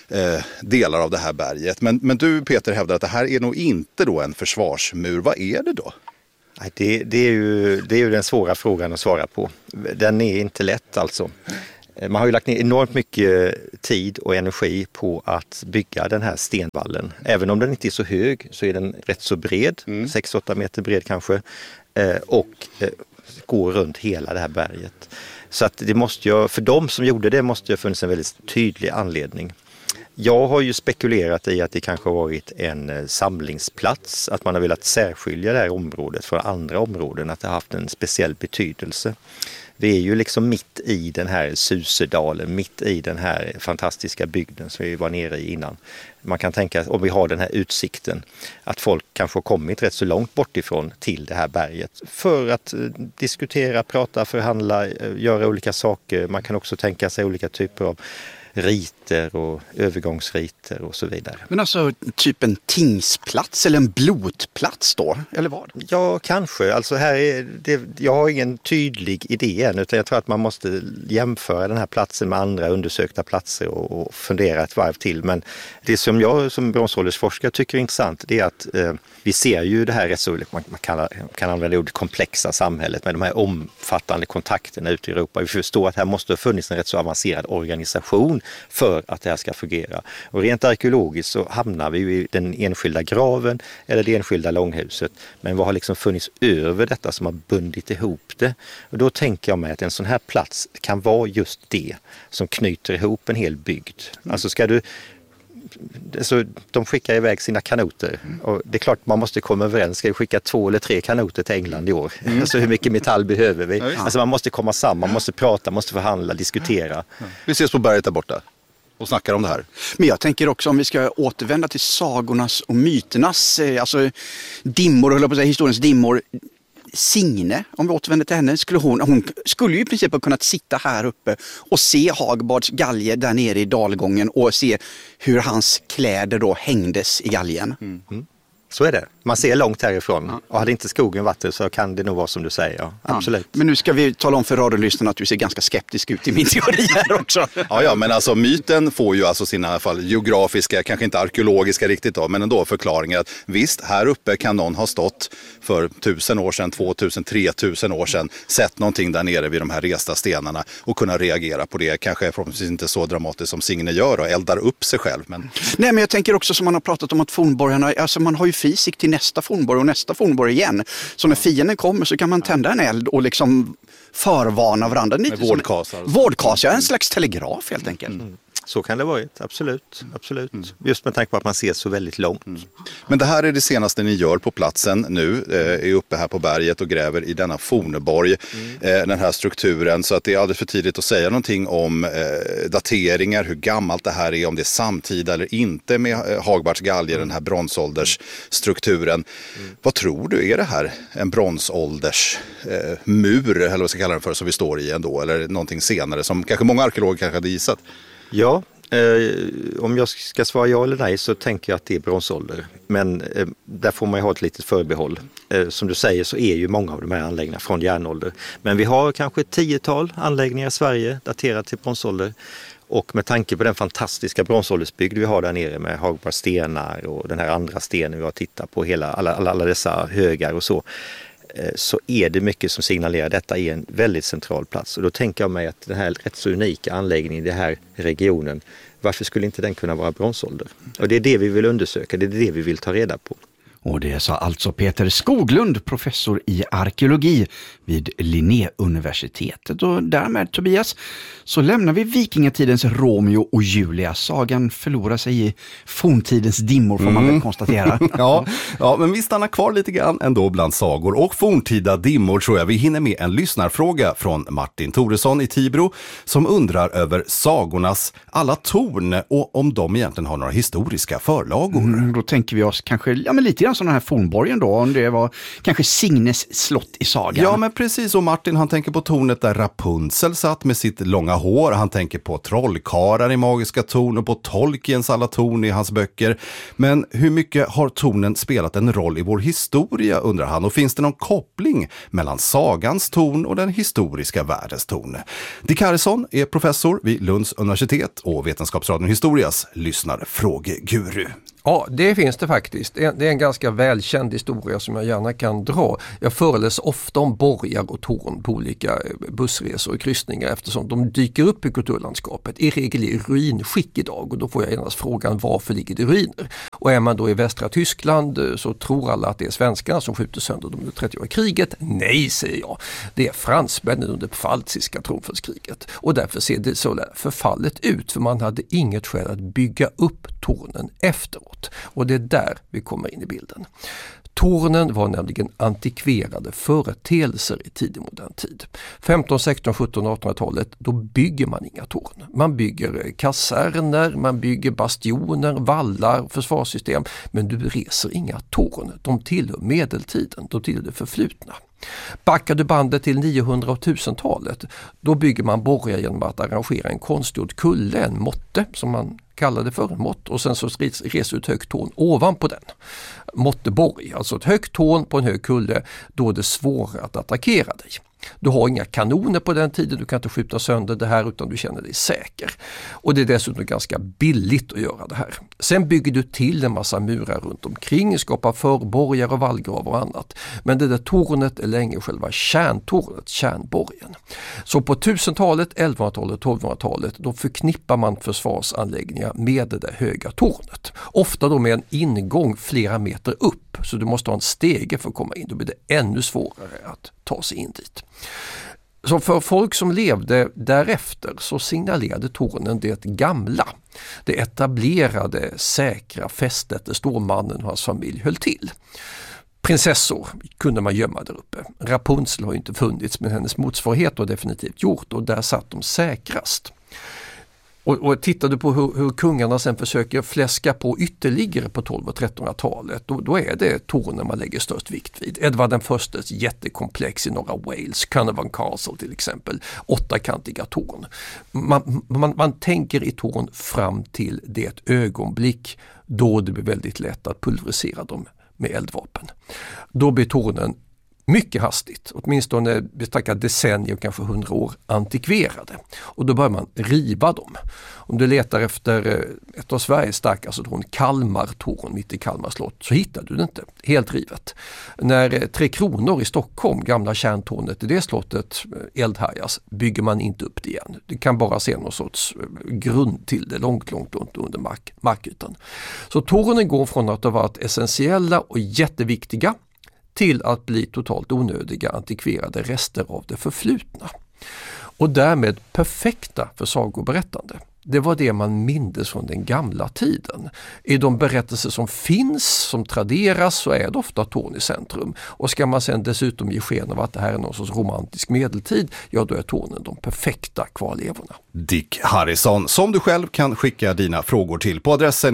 Speaker 3: delar av det här berget. Men du Peter hävdar att det här är nog inte då en försvarsmur. Vad är det då?
Speaker 2: Det är ju den svåra frågan att svara på. Den är inte lätt alltså. Man har ju lagt ner enormt mycket tid och energi på att bygga den här stenvallen. Även om den inte är så hög så är den rätt så bred, 6-8 meter bred kanske, och går runt hela det här berget. Så att det måste ju, för de som gjorde det måste ju funnits en väldigt tydlig anledning. Jag har ju spekulerat i att det kanske har varit en samlingsplats, att man har velat särskilja det här området från andra områden, att det har haft en speciell betydelse. Vi är ju liksom mitt i den här Susedalen, mitt i den här fantastiska bygden som vi var nere i innan. Man kan tänka, om vi har den här utsikten, att folk kanske har kommit rätt så långt bort ifrån till det här berget för att diskutera, prata, förhandla, göra olika saker. Man kan också tänka sig olika typer av riter och övergångsriter och så vidare.
Speaker 1: Men alltså typ en tingsplats eller en blodplats då, eller vad?
Speaker 2: Ja, kanske. Alltså här är det, jag har ingen tydlig idé än, utan jag tror att man måste jämföra den här platsen med andra undersökta platser och fundera ett varv till. Men det som jag som bronsåldersforskare tycker är intressant, det är att vi ser ju det här rätt så, man kan använda ordet komplexa samhället med de här omfattande kontakterna ute i Europa. Vi förstår att här måste ha funnits en rätt så avancerad organisation för att det här ska fungera. Och rent arkeologiskt så hamnar vi ju i den enskilda graven eller det enskilda långhuset. Men vad har liksom funnits över detta som har bundit ihop det? Och då tänker jag mig att en sån här plats kan vara just det som knyter ihop en hel bygd. Alltså de skickar iväg sina kanoter och det är klart man måste komma överens. Ska vi skicka 2 eller 3 kanoter till England i år? Alltså hur mycket metall behöver vi? Alltså man måste komma samman, man måste prata, man måste förhandla, diskutera.
Speaker 3: Vi ses på berget där borta och snackar om det här.
Speaker 1: Men jag tänker också om vi ska återvända till sagornas och myternas, alltså dimmor, höll jag på att säga, historiens dimmor. Signe, om vi återvänder till henne, hon skulle ju i princip ha kunnat sitta här uppe och se Hagbards galge där nere i dalgången och se hur hans kläder då hängdes i galgen.
Speaker 2: Så är det. Man ser långt härifrån. Och hade inte skogen varit det så kan det nog vara som du säger. Ja, absolut.
Speaker 1: Men nu ska vi tala om för radiolyssnarna att du ser ganska skeptisk ut i min teori här också.
Speaker 3: Ja, men alltså myten får ju alltså sina i alla fall geografiska, kanske inte arkeologiska riktigt då, men ändå förklaringar att visst, här uppe kan någon ha stått för 1000 år sedan, 2000, 3000 år sedan, sett någonting där nere vid de här resta stenarna och kunna reagera på det. Kanske förhoppningsvis inte så dramatiskt som Signe gör och eldar upp sig själv. Men...
Speaker 1: Nej, men jag tänker också som man har pratat om att fornborgarna, alltså man har ju fysik till nästa fornborg och nästa fornborg igen. Så när fienden kommer så kan man tända en eld och liksom förvarna varandra.
Speaker 3: Med vårdkasar.
Speaker 1: Vårdkasar, en slags telegraf helt enkelt.
Speaker 2: Så kan det vara, absolut. Just med tanke på att man ser så väldigt långt.
Speaker 3: Men det här är det senaste ni gör på platsen nu, är uppe här på berget och gräver i denna fornborg, den här strukturen. Så att det är alldeles för tidigt att säga någonting om dateringar, hur gammalt det här är, om det är samtida eller inte med Hagbards galge, den här bronsåldersstrukturen. Vad tror du, är det här en bronsålders mur, eller vad ska jag kalla den för, som vi står i ändå, eller någonting senare som kanske många arkeologer kanske hade gissat?
Speaker 2: Ja, om jag ska svara ja eller nej så tänker jag att det är bronsålder. Men där får man ju ha ett litet förbehåll. Som du säger så är ju många av de här anläggningarna från järnålder. Men vi har kanske ett 10-tal anläggningar i Sverige daterat till bronsålder. Och med tanke på den fantastiska bronsåldersbygd vi har där nere med Hagbards stenar och den här andra stenen vi har tittat på, alla dessa högar och så är det mycket som signalerar detta är en väldigt central plats. Och då tänker jag mig att den här rätt så unika anläggningen i den här regionen, varför skulle inte den kunna vara bronsålder? Och det är det vi vill undersöka, det är det vi vill ta reda på.
Speaker 1: Och det sa alltså Peter Skoglund, professor i arkeologi vid Linnéuniversitetet. Och därmed, Tobias, så lämnar vi vikingatidens Romeo och Julia. Sagan förlorar sig i forntidens dimmor, får man väl konstatera.
Speaker 4: Ja, men vi stannar kvar lite grann ändå bland sagor och forntida dimmor, tror jag. Vi hinner med en lyssnarfråga från Martin Toresson i Tibro som undrar över sagornas alla torn och om de egentligen har några historiska förlagor.
Speaker 1: Då tänker vi oss kanske lite grann alltså den här fornborgen då, om det var kanske Signes slott i sagan.
Speaker 4: Ja, men precis. Och Martin, han tänker på tornet där Rapunzel satt med sitt långa hår. Han tänker på trollkarlar i Magiska torn och på Tolkiens alla torn i hans böcker. Men hur mycket har tornen spelat en roll i vår historia, undrar han. Och finns det någon koppling mellan sagans torn och den historiska världens torn? Dick Harrison är professor vid Lunds universitet och Vetenskapsradion Historias lyssnarfrågeguru.
Speaker 8: Ja, det finns det faktiskt. Det är en ganska välkänd historia som jag gärna kan dra. Jag föreläser ofta om borgar och torn på olika bussresor och kryssningar eftersom de dyker upp i kulturlandskapet. I regel i ruinskick idag och då får jag genast frågan varför ligger det ruiner? Och är man då i västra Tyskland så tror alla att det är svenskarna som skjuter sönder dem under 30-åriga kriget. Nej, säger jag. Det är fransmännen under pfalziska tronföljskriget. Och därför ser det så där förfallet ut för man hade inget skäl att bygga upp tornen efteråt. Och det är där vi kommer in i bilden. Tornen var nämligen antikverade företeelser i tidig modern tid. 15, 16, 17, 1800-talet, då bygger man inga torn. Man bygger kaserner, man bygger bastioner, vallar, försvarssystem. Men du reser inga torn. De tillhör medeltiden, de tillhör det förflutna. Backar du bandet till 900- och 1000-talet, då bygger man borgar genom att arrangera en konstgjord kulle, en motte som man kallade för en mått och sen så reser ett högt torn ovanpå den. Motteborg, alltså ett högt torn på en hög kulle, då är det svårare att attackera dig. Du har inga kanoner på den tiden, du kan inte skjuta sönder det här utan du känner dig säker. Och det är dessutom ganska billigt att göra det här. Sen bygger du till en massa murar runt omkring, skapar förborgar och vallgravar och annat. Men det där tornet är länge själva kärntornet, kärnborgen. Så på 1000-talet, 1100-talet, 1200-talet då förknippar man försvarsanläggningar med det där höga tornet. Ofta då med en ingång flera meter upp. Så du måste ha en stege för att komma in. Då blir det ännu svårare att ta sig in dit. Så för folk som levde därefter så signalerade tornen det gamla. Det etablerade, säkra fästet där stormannen och hans familj höll till. Prinsessor kunde man gömma där uppe. Rapunzel har inte funnits men hennes motsvarighet har definitivt gjort och där satt de säkrast. Och tittar du på hur kungarna sen försöker fläska på ytterligare på 1200- och 1300-talet, då är det tornen man lägger störst vikt vid. Edvard den förstes jättekomplex i norra Wales, Carnarvon Castle till exempel, 8-kantiga torn. Man tänker i torn fram till det ögonblick då det blir väldigt lätt att pulverisera dem med eldvapen. Då blir tornen mycket hastigt, åtminstone betraktar decennier och kanske 100 år antikverade. Och då börjar man riva dem. Om du letar efter ett av Sveriges starkaste torn, Kalmartorn mitt i Kalmar slott, så hittar du det inte. Helt rivet. När 3 Kronor i Stockholm, gamla kärntornet i det slottet, eldhärjas, bygger man inte upp det igen. Du kan bara se någon sorts grund till det långt under markytan. Så tornen går från att ha varit essentiella och jätteviktiga till att bli totalt onödiga antikverade rester av det förflutna. Och därmed perfekta för sagoberättande. Det var det man mindes från den gamla tiden. I de berättelser som finns, som traderas, så är det ofta torn i centrum. Och ska man sen dessutom ge sken av att det här är någon sorts romantisk medeltid, ja då är tornen de perfekta kvarlevorna.
Speaker 4: Dick Harrison, som du själv kan skicka dina frågor till på adressen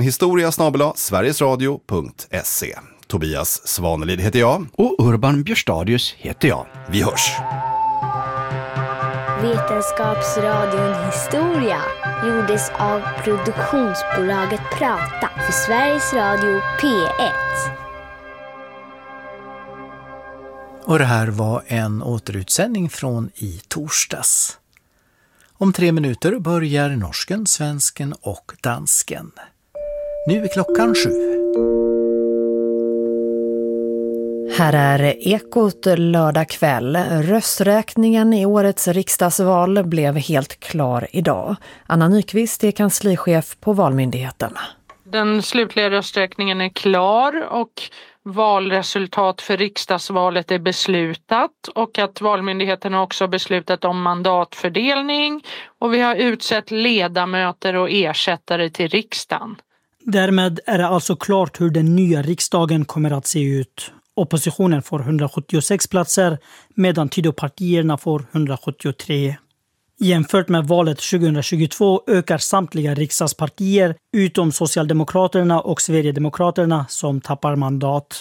Speaker 4: historia@sverigesradio.se. Tobias Svanelid heter jag.
Speaker 1: Och Urban Björstadius heter jag.
Speaker 4: Vi hörs.
Speaker 9: Vetenskapsradion Historia gjordes av produktionsbolaget Prata för Sveriges Radio P1.
Speaker 10: Och det här var en återutsändning från i torsdags. Om 3 minuter börjar norsken, svensken och dansken. Nu är klockan 7.
Speaker 11: Här är Ekot lördag kväll. Rösträkningen i årets riksdagsval blev helt klar idag. Anna Nyqvist är kanslichef på Valmyndigheten.
Speaker 12: Den slutliga rösträkningen är klar och valresultat för riksdagsvalet är beslutat och att Valmyndigheten har också beslutat om mandatfördelning och vi har utsett ledamöter och ersättare till riksdagen.
Speaker 13: Därmed är det alltså klart hur den nya riksdagen kommer att se ut. Oppositionen får 176 platser medan Tidöpartierna får 173. Jämfört med valet 2022 ökar samtliga riksdagspartier utom Socialdemokraterna och Sverigedemokraterna som tappar mandat.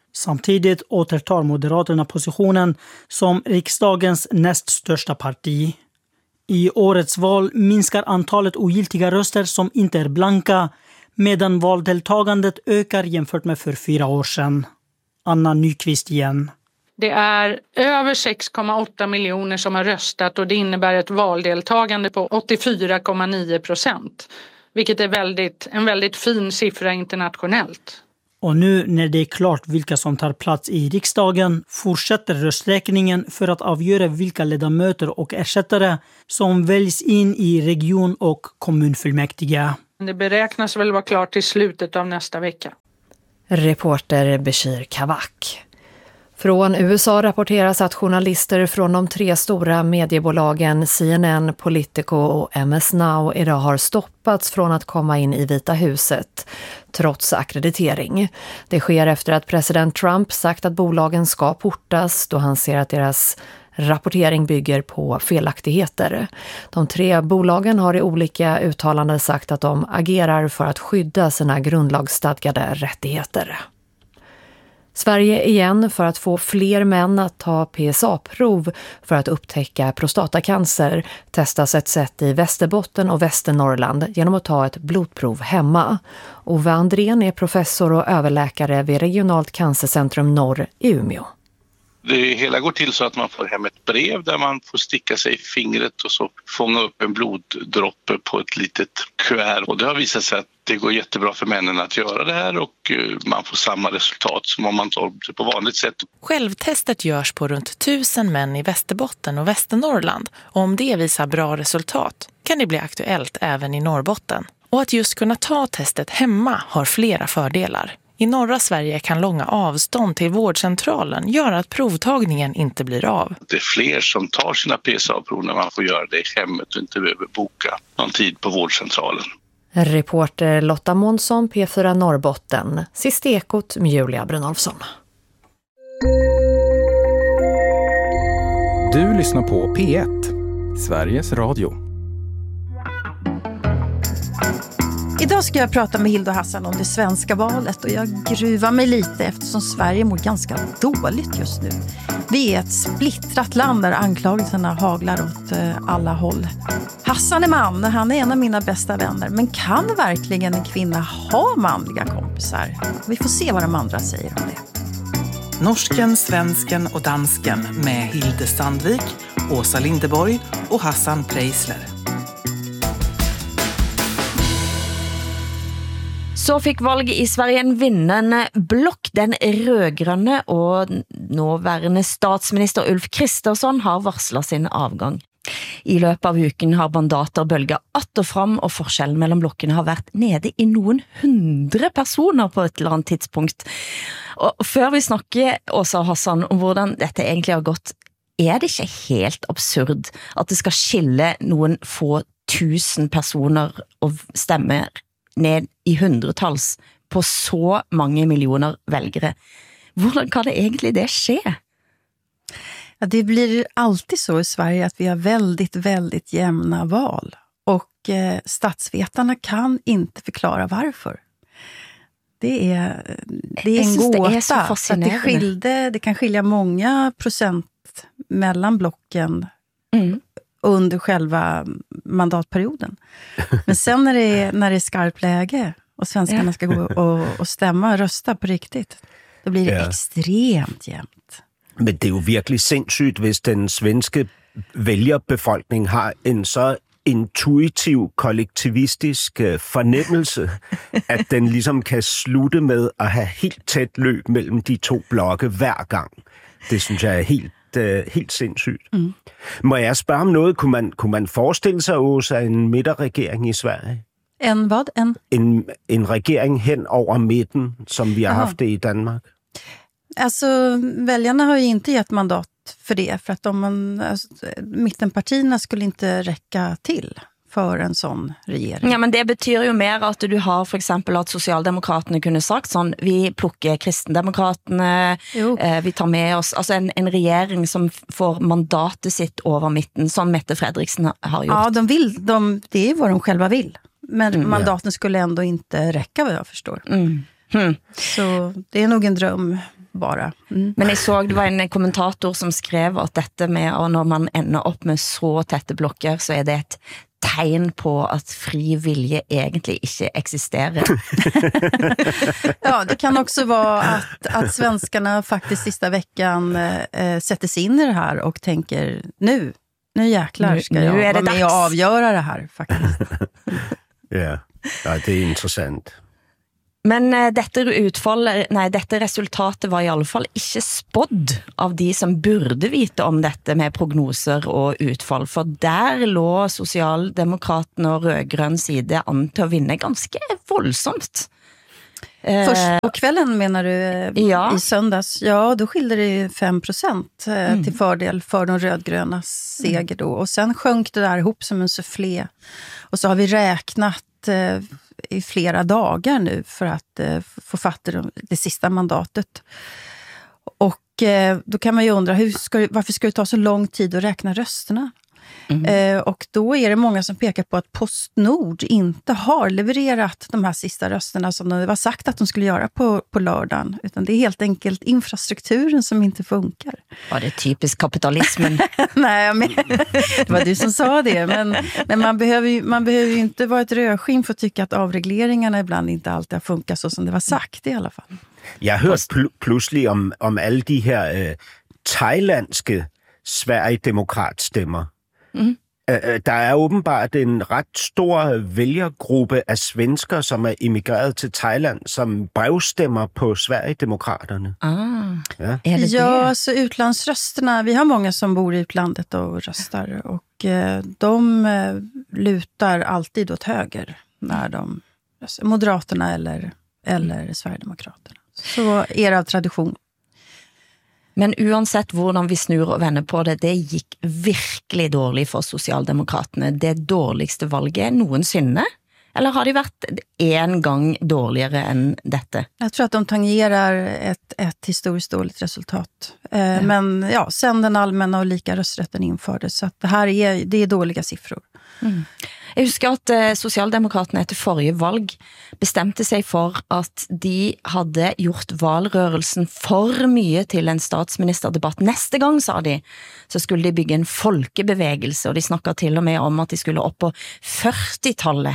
Speaker 13: Samtidigt återtar Moderaterna positionen som riksdagens näst största parti. I årets val minskar antalet ogiltiga röster som inte är blanka, medan valdeltagandet ökar jämfört med för 4 år sedan. Anna Nyqvist igen.
Speaker 12: Det är över 6,8 miljoner som har röstat och det innebär ett valdeltagande på 84,9%. Vilket är en väldigt fin siffra internationellt.
Speaker 13: Och nu när det är klart vilka som tar plats i riksdagen fortsätter rösträkningen för att avgöra vilka ledamöter och ersättare som väljs in i region- och kommunfullmäktige.
Speaker 12: Det beräknas väl vara klart till slutet av nästa vecka.
Speaker 11: Reporter Bashir Kavak. Från USA rapporteras att journalister från de 3 stora mediebolagen CNN, Politico och MS Now idag har stoppats från att komma in i Vita huset, trots akkreditering. Det sker efter att president Trump sagt att bolagen ska portas då han ser att deras rapportering bygger på felaktigheter. De 3 bolagen har i olika uttalanden sagt att de agerar för att skydda sina grundlagsstadgade rättigheter. Sverige igen för att få fler män att ta PSA-prov för att upptäcka prostatacancer testas ett sätt i Västerbotten och Västernorrland genom att ta ett blodprov hemma. Ove Andrén är professor och överläkare vid Regionalt cancercentrum Norr i Umeå.
Speaker 14: Det hela går till så att man får hem ett brev där man får sticka sig i fingret och så fånga upp en bloddroppe på ett litet kuvert. Och det har visat sig att det går jättebra för männen att göra det här och man får samma resultat som om man tar det på vanligt sätt.
Speaker 15: Självtestet görs på runt 1000 män i Västerbotten och Västernorrland. Och om det visar bra resultat kan det bli aktuellt även i Norrbotten. Och att just kunna ta testet hemma har flera fördelar. I norra Sverige kan långa avstånd till vårdcentralen göra att provtagningen inte blir av.
Speaker 14: Det är fler som tar sina PSA-prov när man får göra det i hemmet och inte behöver boka någon tid på vårdcentralen.
Speaker 11: Reporter Lotta Månsson, P4 Norrbotten. Sist Ekot med Julia Brynolfsson.
Speaker 16: Du lyssnar på P1, Sveriges Radio.
Speaker 17: Idag ska jag prata med Hilda Hassan om det svenska valet och jag gruvar mig lite eftersom Sverige mår ganska dåligt just nu. Vi är ett splittrat land där anklagelserna haglar åt alla håll. Hassan är man, han är en av mina bästa vänner. Men kan verkligen en kvinna ha manliga kompisar? Vi får se vad de andra säger om det.
Speaker 18: Norsken, svensken och dansken med Hilde Sandvik, Åsa Lindeborg och Hassan Preisler.
Speaker 19: Så fick valget i Sverige en vinnende blokk. Den rødgrønne og nåværende statsminister Ulf Kristersson har varslet sin avgang. I løpet av uken har mandater bølget att og fram, og forskjellen mellom blokkene har vært nede i noen 100 personer på et eller annet tidspunkt. Og før vi snakker, Åsa Hassan, om hvordan dette egentlig har gått, er det ikke helt absurd at det skal skille noen få 1000 personer og stemmer ned i hundretals på så mange millioner velgere? Hvordan kan det egentlig det ske?
Speaker 17: Ja, det blir alltid så i Sverige att vi har väldigt, väldigt jämna val. Och statsvetarna kan inte förklara varför. Det är en gåta. Det är så fascinerande. Det kan skilja många procent mellan blocken under själva mandatperioden. Men sen när det är skarpt läge och svenskarna ska gå och stämma och rösta på riktigt, då blir det extremt jämnt.
Speaker 20: Men det är ju verkligen sindssygt, hvis den svenske vælgerbefolkning har en så intuitiv, kollektivistisk fornemmelse, at den ligesom kan slutte med at have helt tæt løb mellem de 2 blokke hver gang. Det synes jeg er helt sindssygt. Må jeg spørge om noget? Kunne man forestille sig, Åsa, en midterregering i Sverige?
Speaker 17: En vad?
Speaker 20: En regering hen over midten, som vi har haft det i Danmark?
Speaker 17: Alltså, väljarna har ju inte gett mandat för det. För att mittenpartierna skulle inte räcka till för en sån regering.
Speaker 19: Ja, men det betyder ju mer att du har för exempel att Socialdemokraterna kunde sagt sån, vi plockar Kristendemokraterna, vi tar med oss, alltså en regering som får mandatet sitt över mitten, som Mette Frederiksen har gjort.
Speaker 17: Ja, det är vad de själva vill. Men mandaten skulle ändå inte räcka, vad jag förstår. Så det är nog en dröm bara.
Speaker 19: Men jag såg, det var en kommentator som skrev att detta med att när man ender upp med så täta blocker så är det ett tegn på att fri vilje egentligen inte existerar.
Speaker 17: Ja, det kan också vara att svenskarna faktiskt sista veckan sätter sig in i det här och tänker nu jäklar ska jag vara med och avgöra det här faktiskt.
Speaker 20: Ja, det är intressant.
Speaker 19: Men dette resultatet var i alla fall inte spådd av de som burde vite om dette med prognoser och utfall, för där lå Socialdemokraterna och rødgrønn side an til å vinne ganska våldsamt.
Speaker 17: Först på kvällen menar du i söndags? Ja, då skilde det ju 5% till fördel för de rödgrönas seger då. Och sen sjönk det där ihop som en soufflé. Och så har vi räknat i flera dagar nu för att få fatta det sista mandatet. Och då kan man ju undra, varför ska det ta så lång tid att räkna rösterna? Och då är det många som pekar på att PostNord inte har levererat de här sista rösterna som det var sagt att de skulle göra på lördagen. Utan det är helt enkelt infrastrukturen som inte funkar.
Speaker 19: Ja, det är typiskt kapitalismen.
Speaker 17: Nej, men, det var du som sa det. Men man behöver ju inte vara ett rödskinn för att tycka att avregleringarna ibland inte alltid har funkat så som det var sagt i alla fall.
Speaker 20: Jag har hört pludselig om alla de här thailandske Sverigedemokratstämmor. Der er åbenbart en ret stor vælgergruppe af svensker, som er emigreret til Thailand, som brevstemmer på Sverigedemokraterne.
Speaker 17: Ja, så utlandsrösterna, vi har många som bor i utlandet och röstar och de lutar alltid åt höger när de röstar. Moderaterna eller Sverigedemokraterna. Så är det av tradition.
Speaker 19: Men uansett hvordan vi snur og vender på det, det gikk virkelig dårlig for Socialdemokraterne. Det dårligste valget noensinne? Eller har de vært en gang dårligere enn dette?
Speaker 17: Jag tror att de tangerar ett historiskt dåligt resultat. Men ja, sen den allmänna och lika rösträtten infördes. Så att det är dåliga siffror.
Speaker 19: Jeg husker at Socialdemokraterne etter forrige valg bestemte seg for at de hadde gjort valrørelsen for mye til en statsministerdebatt. Neste gang, sa de, så skulle de bygge en folkebevegelse, og de snakket til og med om at de skulle opp på 40-tallet.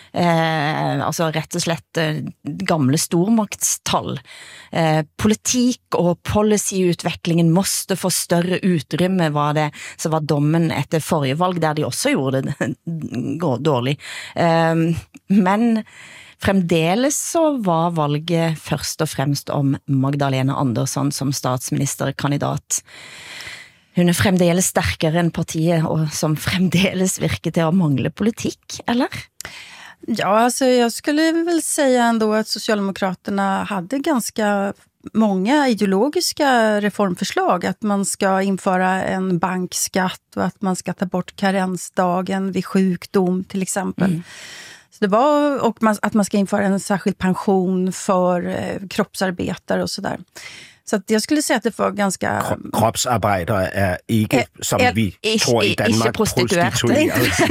Speaker 19: Altså rett og slett gamle stormaktstall. Politikk og policyutvecklingen måste få større utrymme, var det, så var dommen etter forrige valg, der de også gjorde det dårlig. Men fremdeles så var valget først og fremst om Magdalena Andersson som statsministerkandidat. Hun er fremdeles sterkere enn partiet, og som fremdeles virker til å mangle politikk, eller?
Speaker 17: Ja, alltså jag skulle väl säga ändå att Socialdemokraterna hade ganska många ideologiska reformförslag. Att man ska införa en bankskatt och att man ska ta bort karensdagen vid sjukdom till exempel. Så det var, och att man ska införa en särskild pension för kroppsarbetare och sådär. Så att jag skulle säga att det var ganska...
Speaker 20: Kroppsarbetare är inte, som vi tror i Danmark, prostituerade.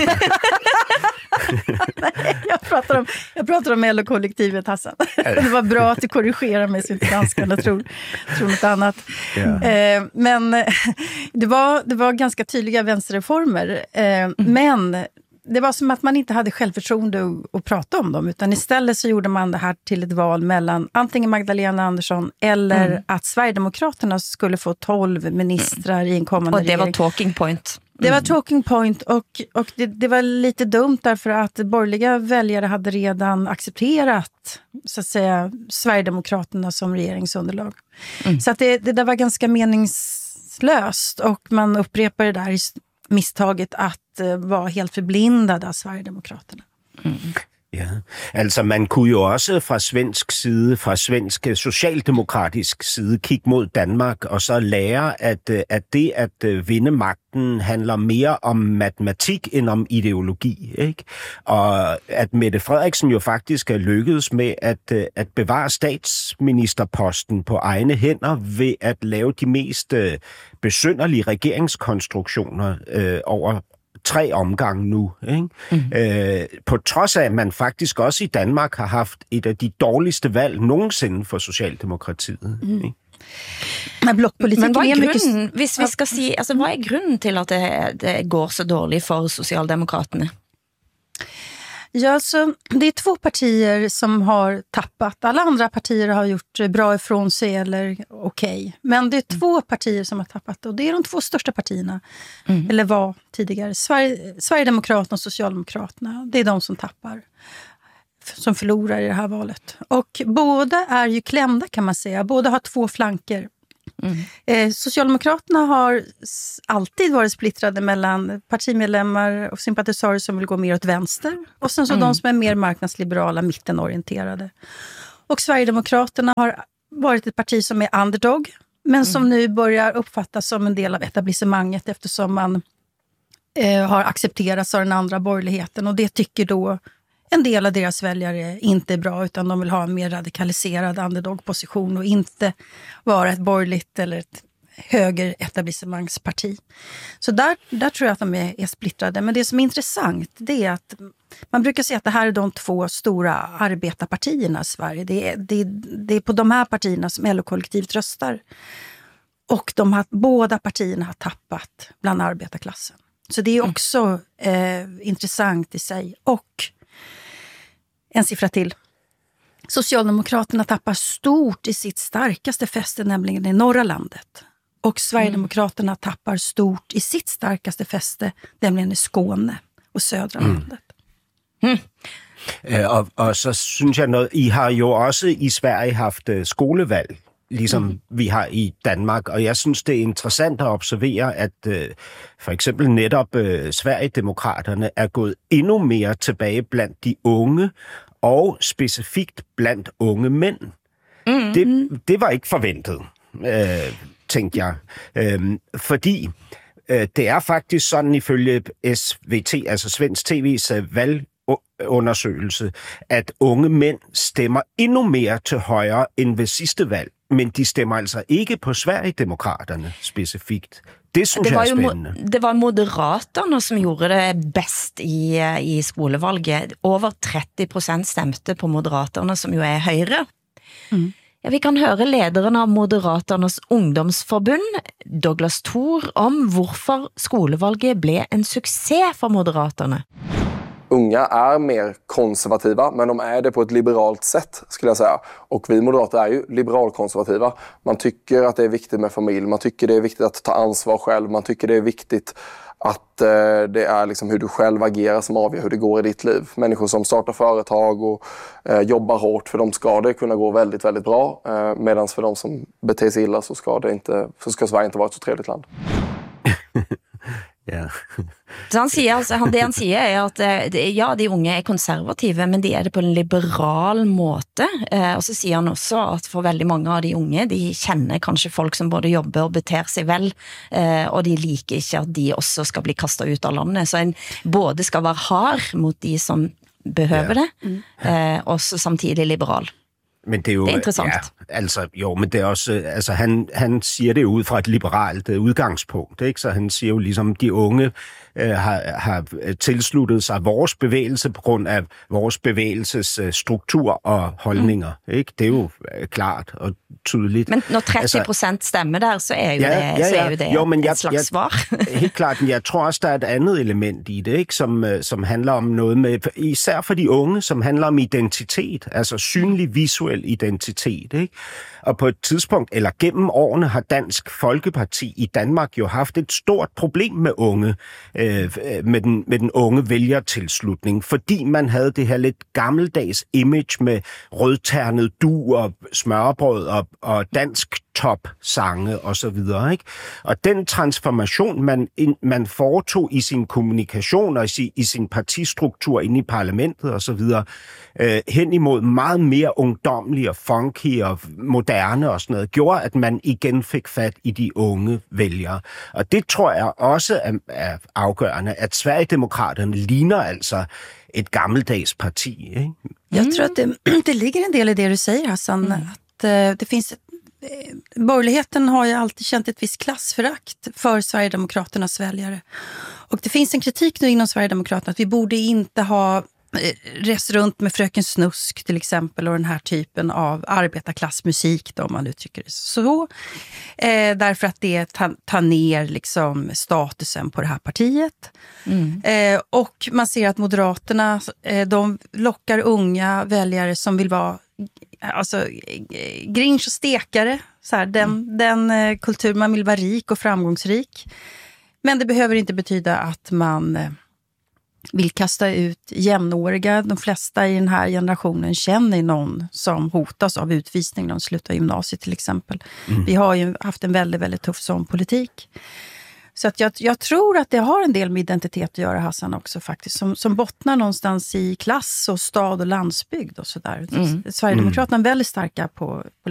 Speaker 17: Jag pratar om LO-kollektivet, Hassan. Det var bra att du korrigerar mig så inte danskarna tror något annat. Yeah. Men det var ganska tydliga vänsterreformer. Men det var som att man inte hade självförtroende att prata om dem, utan istället så gjorde man det här till ett val mellan antingen Magdalena Andersson eller att Sverigedemokraterna skulle få 12 ministrar i en kommande regering.
Speaker 19: Och det var talking point.
Speaker 17: Det var talking point och det var lite dumt därför att borgerliga väljare hade redan accepterat så att säga Sverigedemokraterna som regeringsunderlag. Så att det där var ganska meningslöst och man upprepar det där misstaget att vara helt förblindade av Sverigedemokraterna.
Speaker 20: Ja, altså man kunne jo også fra svensk side, fra svensk socialdemokratisk side, kigge mod Danmark og så lære, at det at vinde magten handler mere om matematik end om ideologi, ikke? Og at Mette Frederiksen jo faktisk er lykkedes med at bevare statsministerposten på egne hænder ved at lave de mest besynderlige regeringskonstruktioner over 3 omgange nu. Ikke? På trods af, at man faktisk også i Danmark har haft et af de dårligste valg nogensinde for Socialdemokratiet.
Speaker 17: Men vad är
Speaker 19: grunden, hvis vi ska si, alltså, vad är grunden till att det går så dåligt för Socialdemokraterna?
Speaker 17: Ja, alltså, det är 2 partier som har tappat. Alla andra partier har gjort bra ifrån sig eller okej. Men det är 2 partier som har tappat och det är de 2 största partierna. Eller var tidigare. Sverigedemokraterna och Socialdemokraterna. Det är de som tappar. Som förlorar i det här valet. Och båda är ju klämda kan man säga. Båda har 2 flanker. Socialdemokraterna har alltid varit splittrade mellan partimedlemmar och sympatisörer som vill gå mer åt vänster och sen så de som är mer marknadsliberala, mittenorienterade. Och Sverigedemokraterna har varit ett parti som är underdog men som nu börjar uppfattas som en del av etablissemanget eftersom man har accepterats av den andra borgerligheten och det tycker då en del av deras väljare inte är bra utan de vill ha en mer radikaliserad underdog-position och inte vara ett borgerligt eller ett höger-etablissemangsparti. Så där tror jag att de är splittrade. Men det som är intressant det är att man brukar säga att det här är de 2 stora arbetarpartierna i Sverige. Det är på de här partierna som LO-kollektivet röstar. Och båda partierna har tappat bland arbetarklassen. Så det är också intressant i sig. Och en siffra till. Socialdemokraterna tappar stort i sitt starkaste fäste, nämligen i norra landet. Och Sverigedemokraterna tappar stort i sitt starkaste fäste, nämligen i Skåne och södra landet.
Speaker 20: Og så synes jeg, I har jo også i Sverige haft skolevalg, ligesom vi har i Danmark. Og jeg synes, det er interessant at observere, at for eksempel netop Sverigedemokraterne er gået endnu mere tilbage blandt de unge, og specifikt blandt unge mænd. Det var ikke forventet, tænkte jeg. Fordi det er faktisk sådan ifølge SVT, altså Svensk TV's valgundersøgelse, at unge mænd stemmer endnu mere til højre end ved sidste valg. Men de stemmer altså ikke på Sverigedemokraterne specifikt. Det synes jeg er spændende.
Speaker 19: Det var Moderaterna som gjorde det bäst i skolevalget. Over 30% stemte på Moderaterna, som jo er højre. Ja, vi kan høre lederen av Moderaternas ungdomsforbund, Douglas Thor, om hvorfor skolevalget blev en succé for Moderaterna.
Speaker 21: Unga är mer konservativa, men de är det på ett liberalt sätt skulle jag säga. Och vi moderater är ju liberalkonservativa. Man tycker att det är viktigt med familj, man tycker det är viktigt att ta ansvar själv, man tycker det är viktigt att det är liksom hur du själv agerar som avgör hur det går i ditt liv. Människor som startar företag och jobbar hårt, för dem ska det kunna gå väldigt, väldigt bra. Medan för de som beter sig illa så ska Sverige inte vara ett så trevligt land.
Speaker 20: Ja.
Speaker 19: Så han sier, altså, det han sier er at ja, de unge er konservative, men de er det på en liberal måte. Og så sier han også at for veldig mange av de unge, de kjenner kanskje folk som både jobber og beter seg vel, og de liker ikke at de også skal bli kastet ut av landet. Så en både skal være hard mot de som behøver det, og så samtidig liberal.
Speaker 20: Men det er jo
Speaker 19: interessant.
Speaker 20: Ja, altså jo, men det er også altså han siger det ud fra et liberalt udgangspunkt, ikke? Så han siger jo ligesom de unge har tilsluttet sig vores bevægelse på grund af vores bevægelses struktur og holdninger, ikke? Det er jo klart og tydeligt.
Speaker 19: Men når 30% stemmer der, så er jo så er jo det jo, men et slags svar.
Speaker 20: Helt klart, men jeg tror også, der er et andet element i det, ikke? Som handler om noget med, især for de unge, som handler om identitet, altså synlig visuel identitet, ikke? Og på et tidspunkt, eller gennem årene, har Dansk Folkeparti i Danmark jo haft et stort problem med unge, med den unge vælgertilslutning, fordi man havde det her lidt gammeldags image med rødternet du og smørbrød og dansk top-sange og så videre, ikke? Og den transformation, man foretog i sin kommunikation og i sin partistruktur inde i parlamentet og så videre, hen imod meget mere ungdomlige og funky og moderne og sådan noget, gjorde, at man igen fik fat i de unge vælgere. Og det tror jeg også er afgørende, at Sverigedemokraterne ligner altså et gammeldags parti, ikke?
Speaker 17: Jag tror att det ligger en del i det du säger, Hassan, att det finns borgerligheten har ju alltid känt ett visst klassförakt för Sverigedemokraternas väljare. Och det finns en kritik nu inom Sverigedemokraterna att vi borde inte ha rest runt med Fröken Snusk till exempel och den här typen av arbetarklassmusik då, om man uttrycker det så. Därför att det tar ner liksom statusen på det här partiet. Och man ser att Moderaterna, de lockar unga väljare som vill vara alltså grinch och stekare. Så här, den kultur, man vill vara rik och framgångsrik. Men det behöver inte betyda att man vill kasta ut jämnåriga. De flesta i den här generationen känner någon som hotas av utvisning när de slutar gymnasiet till exempel. Vi har ju haft en väldigt, väldigt tuff sån politik. Så att jag tror att det har en del med identitet att göra, Hassan, också faktiskt. Som bottnar någonstans i klass och stad och landsbygd och sådär. Sverigedemokraterna är väldigt starka på